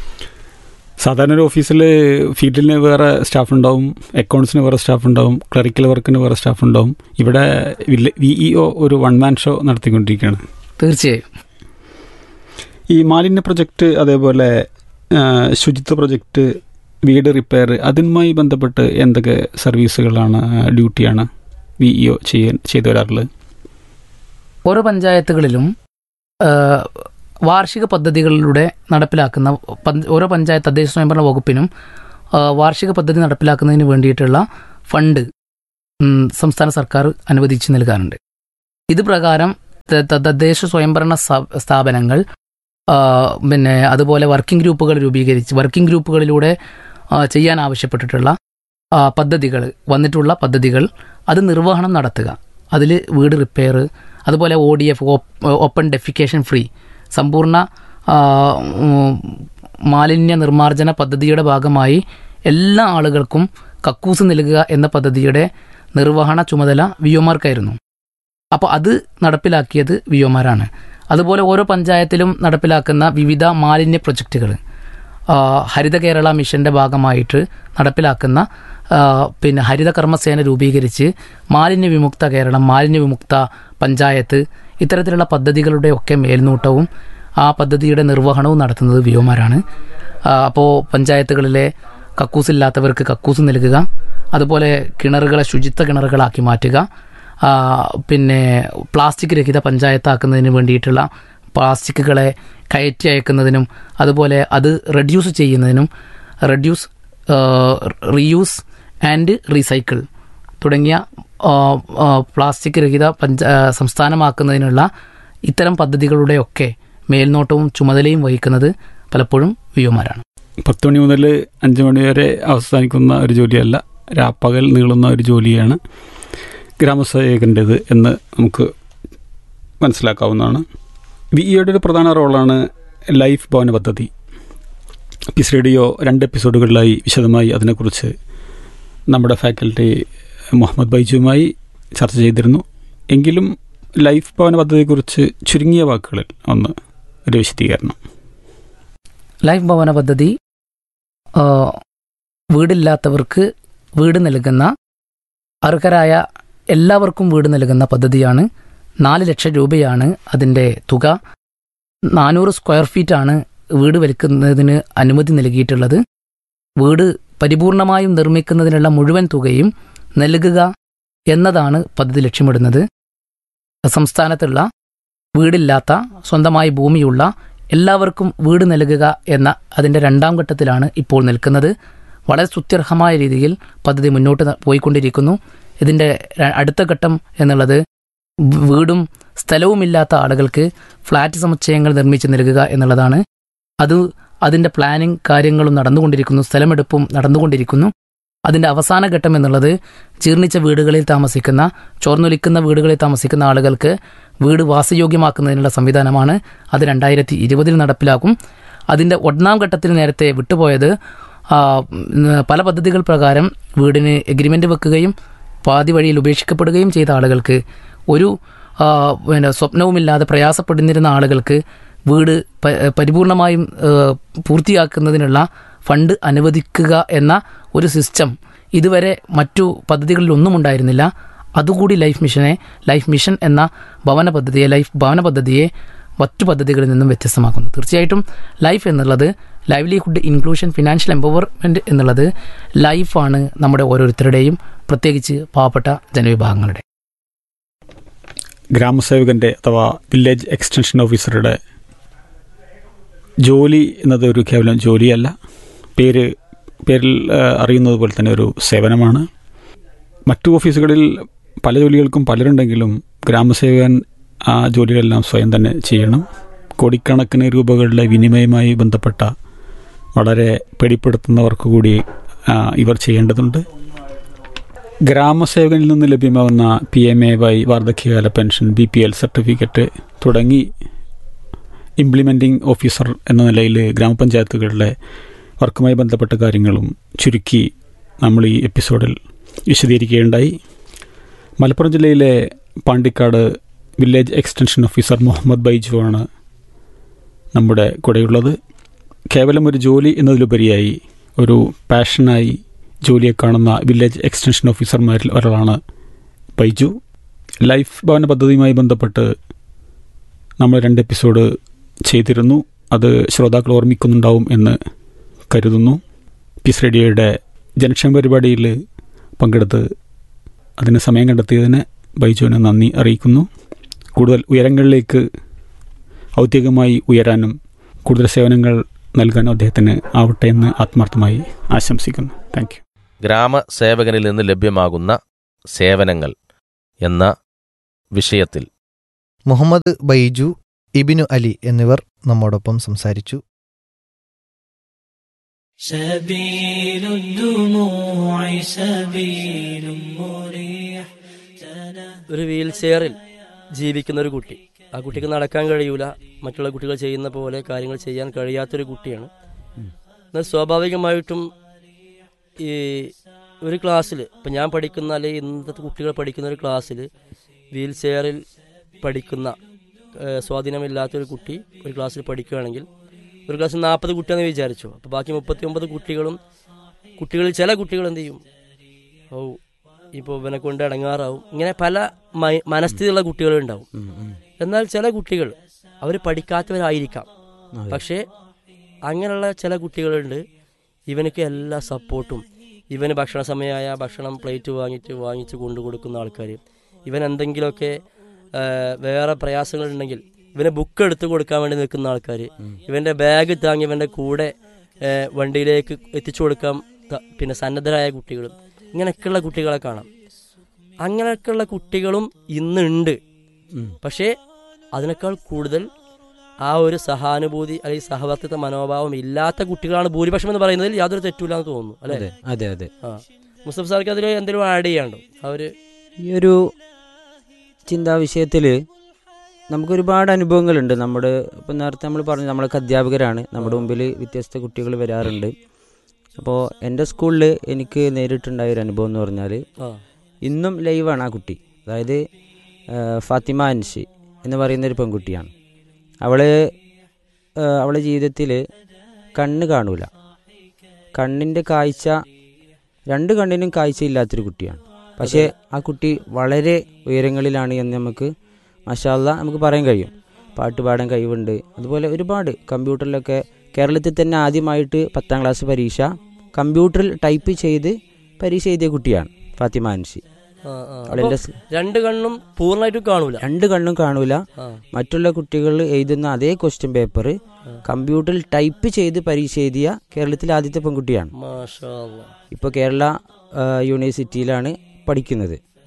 സാധാരണ ഒരു ഓഫീസിൽ ഫീൽഡിന് വേറെ സ്റ്റാഫ് ഉണ്ടാവും, അക്കൗണ്ട്സിന് വേറെ സ്റ്റാഫ് ഉണ്ടാവും, ക്ലറിക്കൽ വർക്കിന് വേറെ സ്റ്റാഫ് ഉണ്ടാവും. ഇവിടെ വിഇഒ ഒരു വൺ മാൻ ഷോ നടത്തിക്കൊണ്ടിരിക്കുകയാണ്. തീർച്ചയായും ഈ മാലിന്യ പ്രൊജക്റ്റ്, അതേപോലെ ശുചിത്വ പ്രൊജക്റ്റ്, വീട് റിപ്പയർ, അതുമായി ബന്ധപ്പെട്ട് എന്തൊക്കെ സർവീസുകളാണ്, ഡ്യൂട്ടിയാണ് വിഇഒ ചെയ്തു വരാറുള്ളത്? ഓരോ പഞ്ചായത്തുകളിലും വാർഷിക പദ്ധതികളിലൂടെ നടപ്പിലാക്കുന്ന ഓരോ പഞ്ചായത്ത് തദ്ദേശ സ്വയംഭരണ വകുപ്പിനും വാർഷിക പദ്ധതി നടപ്പിലാക്കുന്നതിന് വേണ്ടിയിട്ടുള്ള ഫണ്ട് സംസ്ഥാന സർക്കാർ അനുവദിച്ച് നൽകാറുണ്ട്. ഇത് പ്രകാരം തദ്ദേശ സ്വയംഭരണ സ്ഥാപനങ്ങൾ അതുപോലെ വർക്കിംഗ് ഗ്രൂപ്പുകൾ രൂപീകരിച്ച് വർക്കിംഗ് ഗ്രൂപ്പുകളിലൂടെ ചെയ്യാൻ ആവശ്യപ്പെട്ടിട്ടുള്ള പദ്ധതികൾ വന്നിട്ടുള്ള പദ്ധതികൾ അത് നിർവഹണം നടത്തുക. അതിൽ വീട് റിപ്പയർ, അതുപോലെ ODF ഓപ്പൺ ഡെഫിക്കേഷൻ ഫ്രീ സമ്പൂർണ്ണ മാലിന്യ നിർമ്മാർജ്ജന പദ്ധതിയുടെ ഭാഗമായി എല്ലാ ആളുകൾക്കും കക്കൂസ് നൽകുക എന്ന പദ്ധതിയുടെ നിർവഹണ ചുമതല വിഒമാർക്കായിരുന്നു. അപ്പോൾ അത് നടപ്പിലാക്കിയത് വിഒമാരാണ്. അതുപോലെ ഓരോ പഞ്ചായത്തിലും നടപ്പിലാക്കുന്ന വിവിധ മാലിന്യ പ്രൊജക്റ്റുകൾ, ഹരിത കേരള മിഷൻ്റെ ഭാഗമായിട്ട് നടപ്പിലാക്കുന്ന ഹരിത കർമ്മസേന രൂപീകരിച്ച് മാലിന്യ വിമുക്ത കേരളം, മാലിന്യ വിമുക്ത പഞ്ചായത്ത്, ഇത്തരത്തിലുള്ള പദ്ധതികളുടെ ഒക്കെ മേൽനോട്ടവും ആ പദ്ധതിയുടെ നിർവഹണവും നടത്തുന്നത് വിഒമാരാണ്. അപ്പോൾ പഞ്ചായത്തുകളിലെ കക്കൂസില്ലാത്തവർക്ക് കക്കൂസ് നൽകുക, അതുപോലെ കിണറുകളെ ശുചിത്വ കിണറുകളാക്കി മാറ്റുക, പ്ലാസ്റ്റിക് രഹിത പഞ്ചായത്താക്കുന്നതിന് വേണ്ടിയിട്ടുള്ള പ്ലാസ്റ്റിക്കുകളെ കയറ്റി അയക്കുന്നതിനും അതുപോലെ അത് റെഡ്യൂസ് ചെയ്യുന്നതിനും റീയൂസ് ആൻഡ് റീസൈക്കിൾ തുടങ്ങിയ പ്ലാസ്റ്റിക് രഹിത സംസ്ഥാനമാക്കുന്നതിനുള്ള ഇത്തരം പദ്ധതികളുടെയൊക്കെ മേൽനോട്ടവും ചുമതലയും വഹിക്കുന്നത് പലപ്പോഴും വിഒമാരാണ്. 10 മണി മുതൽ 5 മണി വരെ അവസാനിക്കുന്ന ഒരു ജോലിയല്ല, രാപ്പകൽ നീളുന്ന ഒരു ജോലിയാണ് ഗ്രാമസേവകൻ്റേത് എന്ന് നമുക്ക് മനസ്സിലാക്കാവുന്നതാണ്. വിഇഒയുടെ ഒരു പ്രധാന റോളാണ് ലൈഫ് ഭവന പദ്ധതി. പീസ് റേഡിയോ 2 എപ്പിസോഡുകളിലായി വിശദമായി അതിനെക്കുറിച്ച് നമ്മുടെ ഫാക്കൽറ്റി മുഹമ്മദ് ബൈജുവുമായി ചർച്ച ചെയ്തിരുന്നു. എങ്കിലും ലൈഫ് ഭവന പദ്ധതിയെക്കുറിച്ച് ചുരുങ്ങിയ വാക്കുകളിൽ ഒരു വിശദീകരണം. ലൈഫ് ഭവന പദ്ധതി വീടില്ലാത്തവർക്ക് വീട് നൽകുന്ന, അർഹരായ എല്ലാവർക്കും വീട് നൽകുന്ന പദ്ധതിയാണ്. 4 ലക്ഷം രൂപയാണ് അതിൻ്റെ തുക. 400 സ്ക്വയർ ഫീറ്റാണ് വീട് വലിക്കുന്നതിന് അനുമതി നൽകിയിട്ടുള്ളത്. വീട് പരിപൂർണമായും നിർമ്മിക്കുന്നതിനുള്ള മുഴുവൻ തുകയും നൽകുക എന്നതാണ് പദ്ധതി ലക്ഷ്യമിടുന്നത്. സംസ്ഥാനത്തുള്ള വീടില്ലാത്ത, സ്വന്തമായി ഭൂമിയുള്ള എല്ലാവർക്കും വീട് നൽകുക എന്ന അതിൻ്റെ 2ാം ഘട്ടത്തിലാണ് ഇപ്പോൾ നിൽക്കുന്നത്. വളരെ സ്തുത്യർഹമായ രീതിയിൽ പദ്ധതി മുന്നോട്ട് പോയിക്കൊണ്ടിരിക്കുന്നു. ഇതിൻ്റെ അടുത്ത ഘട്ടം എന്നുള്ളത് വീടും സ്ഥലവുമില്ലാത്ത ആളുകൾക്ക് ഫ്ലാറ്റ് സമുച്ചയങ്ങൾ നിർമ്മിച്ച് നൽകുക എന്നുള്ളതാണ്. അതിൻ്റെ പ്ലാനിങ് കാര്യങ്ങളും നടന്നുകൊണ്ടിരിക്കുന്നു, സ്ഥലമെടുപ്പും നടന്നുകൊണ്ടിരിക്കുന്നു. അതിൻ്റെ അവസാന ഘട്ടം എന്നുള്ളത് ജീർണിച്ച വീടുകളിൽ താമസിക്കുന്ന, ചോർന്നൊലിക്കുന്ന വീടുകളിൽ താമസിക്കുന്ന ആളുകൾക്ക് വീട് വാസയോഗ്യമാക്കുന്നതിനുള്ള സംവിധാനമാണ്. അത് 2020 നടപ്പിലാക്കും. അതിൻ്റെ ഒന്നാം ഘട്ടത്തിൽ നേരത്തെ വിട്ടുപോയത് പല പദ്ധതികൾ പ്രകാരം വീടിന് എഗ്രിമെൻ്റ് വെക്കുകയും പാതി വഴിയിൽ ഉപേക്ഷിക്കപ്പെടുകയും ചെയ്ത ആളുകൾക്ക്, ഒരു സ്വപ്നവുമില്ലാതെ പ്രയാസപ്പെടുന്നിരുന്ന ആളുകൾക്ക് വീട് പരിപൂർണമായും പൂർത്തിയാക്കുന്നതിനുള്ള ഫണ്ട് അനുവദിക്കുക എന്ന ഒരു സിസ്റ്റം ഇതുവരെ മറ്റു പദ്ധതികളിലൊന്നും ഉണ്ടായിരുന്നില്ല. അതുകൂടി ലൈഫ് മിഷൻ എന്ന ഭവന പദ്ധതിയെ മറ്റു പദ്ധതികളിൽ നിന്നും വ്യത്യസ്തമാക്കുന്നു. തീർച്ചയായിട്ടും ലൈഫ് എന്നുള്ളത്, ലൈവ്ലിഹുഡ് ഇൻക്ലൂഷൻ ഫിനാൻഷ്യൽ എംപവർമെൻറ്റ് എന്നുള്ളത് ലൈഫാണ് നമ്മുടെ ഓരോരുത്തരുടെയും, പ്രത്യേകിച്ച് പാവപ്പെട്ട ജനവിഭാഗങ്ങളുടെ. ഗ്രാമസേവകൻ്റെ അഥവാ വില്ലേജ് എക്സ്റ്റൻഷൻ ഓഫീസറുടെ ജോലി എന്നത് ഒരു കേവലം ജോലിയല്ല, പേരിൽ അറിയുന്നത് പോലെ തന്നെ ഒരു സേവനമാണ്. മറ്റു ഓഫീസുകളിൽ പല ജോലികൾക്കും പലരുണ്ടെങ്കിലും ഗ്രാമസേവകൻ ആ ജോലികളെല്ലാം സ്വയം തന്നെ ചെയ്യണം. കോടിക്കണക്കിന് രൂപകളുടെ വിനിമയവുമായി ബന്ധപ്പെട്ട വളരെ പേടിപ്പെടുത്തുന്നവർക്ക് കൂടി ഇവർ ചെയ്യേണ്ടതുണ്ട്. ഗ്രാമസേവകനിൽ നിന്ന് ലഭ്യമാകുന്ന PMAY, വാർദ്ധക്യകാല പെൻഷൻ, BPL സർട്ടിഫിക്കറ്റ് തുടങ്ങി ഇംപ്ലിമെൻറ്റിംഗ് ഓഫീസർ എന്ന നിലയിൽ ഗ്രാമപഞ്ചായത്തുകളുടെ വർക്കുമായി ബന്ധപ്പെട്ട കാര്യങ്ങളും ചുരുക്കി നമ്മൾ ഈ എപ്പിസോഡിൽ വിശദീകരിക്കുകയുണ്ടായി. മലപ്പുറം ജില്ലയിലെ Pandikkad village extension officer Muhammad Baiju ആണ് നമ്മുടെ കൂടെയുള്ളത്. കേവലം ഒരു ജോലി എന്നതിലുപരിയായി ഒരു പാഷനായി ജോലിയെ കാണുന്ന വില്ലേജ് എക്സ്റ്റൻഷൻ ഓഫീസർമാരിൽ ഒരാളാണ് ബൈജു. ലൈഫ് ഭവന പദ്ധതിയുമായി ബന്ധപ്പെട്ട് നമ്മൾ 2 എപ്പിസോഡ് ചെയ്തിരുന്നു. അത് ശ്രോതാക്കൾ ഓർമ്മിക്കുന്നുണ്ടാവും എന്ന് കരുതുന്നു. പീസ് റേഡിയോയുടെ ജനക്ഷേമ പരിപാടിയിൽ പങ്കെടുത്ത് അതിന് സമയം കണ്ടെത്തിയതിന് ബൈജുവിന് നന്ദി അറിയിക്കുന്നു. കൂടുതൽ ഉയരങ്ങളിലേക്ക് ഔദ്യോഗികമായി ഉയരാനും കൂടുതൽ സേവനങ്ങൾ നൽകാനും അദ്ദേഹത്തിന് ആവട്ടെ എന്ന് ആത്മാർത്ഥമായി ആശംസിക്കുന്നു. Thank you. ഗ്രാമസേവകനിൽ നിന്ന് ലഭ്യമാകുന്ന സേവനങ്ങൾ എന്ന വിഷയത്തിൽ മുഹമ്മദ് ബൈജു, ഇബിനു അലി എന്നിവർ നമ്മോടൊപ്പം സംസാരിച്ചു. ഒരു വീൽ ചെയറിൽ ജീവിക്കുന്ന ഒരു കുട്ടി, ആ കുട്ടിക്ക് നടക്കാൻ കഴിയൂല, മറ്റുള്ള കുട്ടികൾ ചെയ്യുന്ന പോലെ കാര്യങ്ങൾ ചെയ്യാൻ കഴിയാത്തൊരു കുട്ടിയാണ്. എന്നാൽ സ്വാഭാവികമായിട്ടും ഈ ഒരു ക്ലാസ്സിൽ, ഇപ്പം ഞാൻ പഠിക്കുന്ന അല്ലെങ്കിൽ ഇന്നത്തെ കുട്ടികൾ പഠിക്കുന്ന ഒരു ക്ലാസ്സിൽ വീൽ ചെയറിൽ പഠിക്കുന്ന സ്വാധീനമില്ലാത്തൊരു കുട്ടി ഒരു ക്ലാസ്സിൽ പഠിക്കുകയാണെങ്കിൽ, ഒരു ക്ലാസ്സിൽ 40 കുട്ടിയാണെന്ന് വിചാരിച്ചു. അപ്പോൾ ബാക്കി 39 കുട്ടികളിൽ ചില കുട്ടികൾ എന്ത് ചെയ്യും, ഇപ്പോൾ ഇവനെ കൊണ്ട് ഇടങ്ങാറാവും. ഇങ്ങനെ പല മനസ്ഥിതിയുള്ള കുട്ടികളുണ്ടാവും. എന്നാൽ ചില കുട്ടികൾ അവർ പഠിക്കാത്തവരായിരിക്കാം, പക്ഷേ അങ്ങനെയുള്ള ചില കുട്ടികളുണ്ട്, ഇവനക്ക് എല്ലാ സപ്പോർട്ടും, ഇവന് ഭക്ഷണ സമയമായ ഭക്ഷണം പ്ലേറ്റ് വാങ്ങിച്ച് കൊണ്ടു കൊടുക്കുന്ന ആൾക്കാർ, ഇവൻ എന്തെങ്കിലുമൊക്കെ വേറെ പ്രയാസങ്ങളുണ്ടെങ്കിൽ ഇവന് ബുക്ക് എടുത്ത് കൊടുക്കാൻ വേണ്ടി നിൽക്കുന്ന ആൾക്കാർ, ഇവൻ്റെ ബാഗ് താങ്ങി ഇവൻ്റെ കൂടെ വണ്ടിയിലേക്ക് എത്തിച്ചു കൊടുക്കാൻ പിന്നെ സന്നദ്ധരായ കുട്ടികളും, ഇങ്ങനെയൊക്കെയുള്ള കുട്ടികളെ കാണാം. അങ്ങനെയൊക്കെയുള്ള കുട്ടികളും ഇന്നുണ്ട്. പക്ഷേ അതിനേക്കാൾ കൂടുതൽ ആ ഒരു സഹാനുഭൂതി അല്ലെങ്കിൽ സഹവർത്തിത്വ മനോഭാവം ഇല്ലാത്ത കുട്ടികളാണ് ഭൂരിപക്ഷം എന്ന് പറയുന്നതിൽ യാതൊരു തെറ്റില്ല എന്ന് തോന്നുന്നു, അല്ലേ? അതെ അതെ. മുസ്തഫ സാർക്ക് അതിൽ എന്തെങ്കിലും ആഡ് ചെയ്യാണ്ടോ? ഈ ഒരു ചിന്താ വിഷയത്തിൽ നമുക്കൊരുപാട് അനുഭവങ്ങളുണ്ട്. നമ്മുടെ ഇപ്പം നേരത്തെ നമ്മൾ പറഞ്ഞു, നമ്മളൊക്കെ അധ്യാപകരാണ്, നമ്മുടെ മുമ്പിൽ വ്യത്യസ്ത കുട്ടികൾ വരാറുണ്ട്. അപ്പോൾ എൻ്റെ സ്കൂളിൽ എനിക്ക് നേരിട്ടുണ്ടായൊരു അനുഭവം എന്ന് പറഞ്ഞാൽ, ഇന്നും ലൈവാണ് ആ കുട്ടി. അതായത് ഫാത്തിമ അൻഷി എന്ന് പറയുന്നൊരു പെൺകുട്ടിയാണ്. അവളെ ജീവിതത്തിൽ കണ്ണ് കാണൂല, കണ്ണിൻ്റെ കാഴ്ച, 2 കണ്ണിനും കാഴ്ചയില്ലാത്തൊരു കുട്ടിയാണ്. പക്ഷേ ആ കുട്ടി വളരെ ഉയരങ്ങളിലാണ് എന്ന് നമുക്ക് മാഷാ അല്ലാ നമുക്ക് പറയാൻ കഴിയും. പാട്ട് പാടാൻ കഴിവുണ്ട്. അതുപോലെ ഒരുപാട് കമ്പ്യൂട്ടറിലൊക്കെ കേരളത്തിൽ തന്നെ ആദ്യമായിട്ട് 10ാം ക്ലാസ് പരീക്ഷ കമ്പ്യൂട്ടറിൽ ടൈപ്പ് ചെയ്ത് പരീക്ഷ എഴുതിയ കുട്ടിയാണ് ഫാത്തിമ അൻഷി. 2 കണ്ണും പൂർണ്ണമായിട്ടും കാണൂല, 2 കണ്ണും കാണൂല. മറ്റുള്ള കുട്ടികൾ എഴുതുന്ന അതേ ക്വസ്റ്റ്യൻ പേപ്പർ കമ്പ്യൂട്ടറിൽ ടൈപ്പ് ചെയ്ത് പരീക്ഷ എഴുതിയ കേരളത്തിലെ ആദ്യത്തെ പെൺകുട്ടിയാണ്. ഇപ്പോൾ കേരള യൂണിവേഴ്സിറ്റിയിലാണ് പഠിക്കുന്നത്.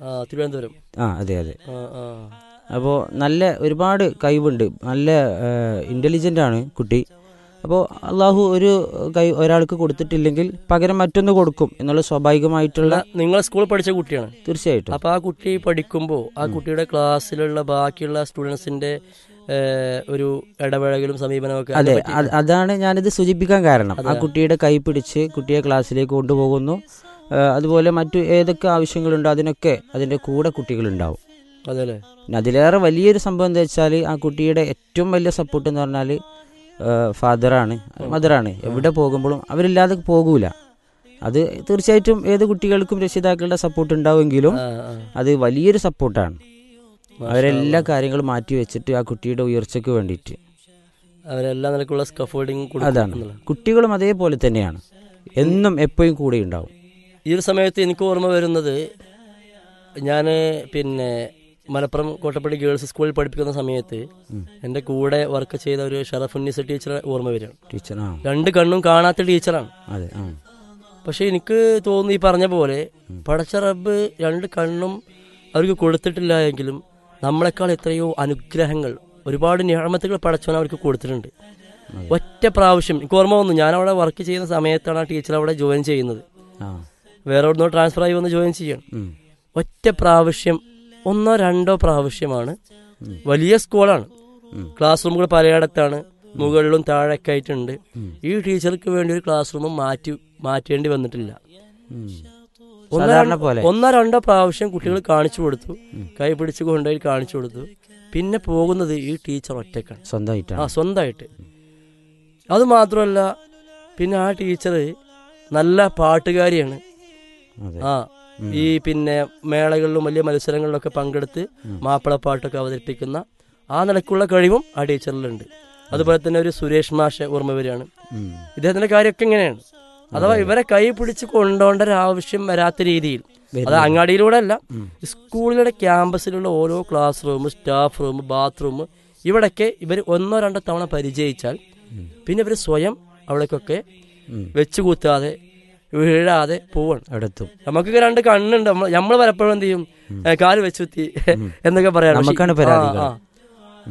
തിരുവനന്തപുരം. അതെ അതെ. ആ ആ അപ്പോൾ നല്ല ഒരുപാട് കഴിവുണ്ട്, നല്ല ഇൻ്റലിജൻ്റ് ആണ് കുട്ടി. അപ്പോൾ അള്ളാഹു ഒരു ഒരാൾക്ക് കൊടുത്തിട്ടില്ലെങ്കിൽ പകരം മറ്റൊന്ന് കൊടുക്കും എന്നുള്ള സ്വാഭാവികമായിട്ടുള്ള. നിങ്ങൾ സ്കൂളിൽ പഠിച്ച കുട്ടിയാണ്? തീർച്ചയായിട്ടും. അപ്പോൾ ആ കുട്ടി പഠിക്കുമ്പോൾ ആ കുട്ടിയുടെ ക്ലാസ്സിലുള്ള ബാക്കിയുള്ള സ്റ്റുഡൻസിന്റെ ഒരു ഇടപഴകലും സമീപനമൊക്കെ. അതെ, അതാണ് ഞാനിത് സൂചിപ്പിക്കാൻ കാരണം. ആ കുട്ടിയുടെ കൈ പിടിച്ച് കുട്ടിയെ ക്ലാസ്സിലേക്ക് കൊണ്ടുപോകുന്നു. അതുപോലെ മറ്റു ഏതൊക്കെ ആവശ്യങ്ങളുണ്ടോ അതിനൊക്കെ അതിൻ്റെ കൂടെ കുട്ടികളുണ്ടാവും. അതെല്ലേ. അതിലേറെ വലിയൊരു സംഭവം എന്താ വെച്ചാൽ ആ കുട്ടിയുടെ ഏറ്റവും വലിയ സപ്പോർട്ട് എന്ന് പറഞ്ഞാൽ ഫാദറാണ്, മദറാണ്. എവിടെ പോകുമ്പോഴും അവരില്ലാതെ പോകൂല. അത് തീർച്ചയായിട്ടും ഏത് കുട്ടികൾക്കും രക്ഷിതാക്കളുടെ സപ്പോർട്ട് ഉണ്ടാവുമെങ്കിലും അത് വലിയൊരു സപ്പോർട്ടാണ്. അവരെല്ലാ കാര്യങ്ങളും മാറ്റി വെച്ചിട്ട് ആ കുട്ടിയുടെ ഉയർച്ചയ്ക്ക് വേണ്ടിയിട്ട് അവരെല്ലാ നിലക്കുള്ള സ്കഫോൾഡിങ്. അതാണ്. കുട്ടികളും അതേപോലെ തന്നെയാണ്, എന്നും എപ്പോഴും കൂടെ ഉണ്ടാവും. ഈ ഒരു സമയത്ത് എനിക്ക് ഓർമ്മ വരുന്നത്, ഞാൻ പിന്നെ മലപ്പുറം കോട്ടപ്പള്ളി ഗേൾസ് സ്കൂളിൽ പഠിപ്പിക്കുന്ന സമയത്ത് എൻ്റെ കൂടെ വർക്ക് ചെയ്ത ഒരു ഷറഫുന്നീസ ടീച്ചറെ ഓർമ്മ വരികയാണ്. ടീച്ചറാണ്, 2 കണ്ണും കാണാത്ത ടീച്ചറാണ്. അതെ. പക്ഷെ എനിക്ക് തോന്നി, ഈ പറഞ്ഞ പോലെ പടച്ച റബ്ബ് 2 കണ്ണും അവർക്ക് കൊടുത്തിട്ടില്ല എങ്കിലും നമ്മളെക്കാൾ എത്രയോ അനുഗ്രഹങ്ങൾ, ഒരുപാട് നിഅമത്തുകൾ പടച്ചവൻ അവർക്ക് കൊടുത്തിട്ടുണ്ട്. ഒറ്റ പ്രാവശ്യം എനിക്ക് ഓർമ്മ വന്നു, ഞാൻ അവിടെ വർക്ക് ചെയ്യുന്ന സമയത്താണ് ആ ടീച്ചർ അവിടെ ജോയിൻ ചെയ്യുന്നത്. വേറെ എവിടുന്നോ ട്രാൻസ്ഫർ ആയി വന്ന് ജോയിൻ ചെയ്യണം. ഒറ്റ പ്രാവശ്യം 1-2 പ്രാവശ്യമാണ്. വലിയ സ്കൂളാണ്, ക്ലാസ് റൂമുകൾ പലയിടത്താണ്, മുകളിലും താഴെയൊക്കെ ആയിട്ടുണ്ട്. ഈ ടീച്ചർക്ക് വേണ്ടി ഒരു ക്ലാസ് റൂം മാറ്റേണ്ടി വന്നിട്ടില്ല. 1-2 പ്രാവശ്യം കുട്ടികൾ കാണിച്ചു കൊടുത്തു, കൈ പിടിച്ച് കൊണ്ടുപോയി കാണിച്ചു കൊടുത്തു. പിന്നെ പോകുന്നത് ഈ ടീച്ചർ ഒറ്റക്കാണ്, സ്വന്തമായിട്ട്. അത് മാത്രമല്ല, പിന്നെ ആ ടീച്ചർ നല്ല പാട്ടുകാരിയാണ്. ഈ പിന്നെ മേളകളിലും വലിയ മത്സരങ്ങളിലൊക്കെ പങ്കെടുത്ത് മാപ്പിളപ്പാട്ടൊക്കെ അവതരിപ്പിക്കുന്ന ആ നിലക്കുള്ള കഴിവും ആ ടീച്ചറിലുണ്ട്. അതുപോലെ തന്നെ ഒരു സുരേഷ് മാഷ് ഓർമ്മ വരികയാണ്. ഇദ്ദേഹത്തിന്റെ കാര്യമൊക്കെ ഇങ്ങനെയാണ്. അഥവാ ഇവരെ കൈ പിടിച്ച് കൊണ്ടുപോകേണ്ട ഒരു ആവശ്യം വരാത്ത രീതിയിൽ, അത് അങ്ങാടിയിലൂടെ അല്ല, സ്കൂളിലെ ക്യാമ്പസിലുള്ള ഓരോ class room, staff room, bathroom, ഇവിടൊക്കെ ഇവർ 1-2 തവണ പരിചയിച്ചാൽ പിന്നെ ഇവർ സ്വയം അവിടേക്കൊക്കെ വെച്ചുകൂത്താതെ വീഴാതെ പോവാണ്. അടുത്തും നമുക്കൊക്കെ 2 കണ്ണുണ്ട്, നമ്മൾ പലപ്പോഴും എന്ത് ചെയ്യും, കാല് വെച്ചുത്തി എന്നൊക്കെ പറയാം.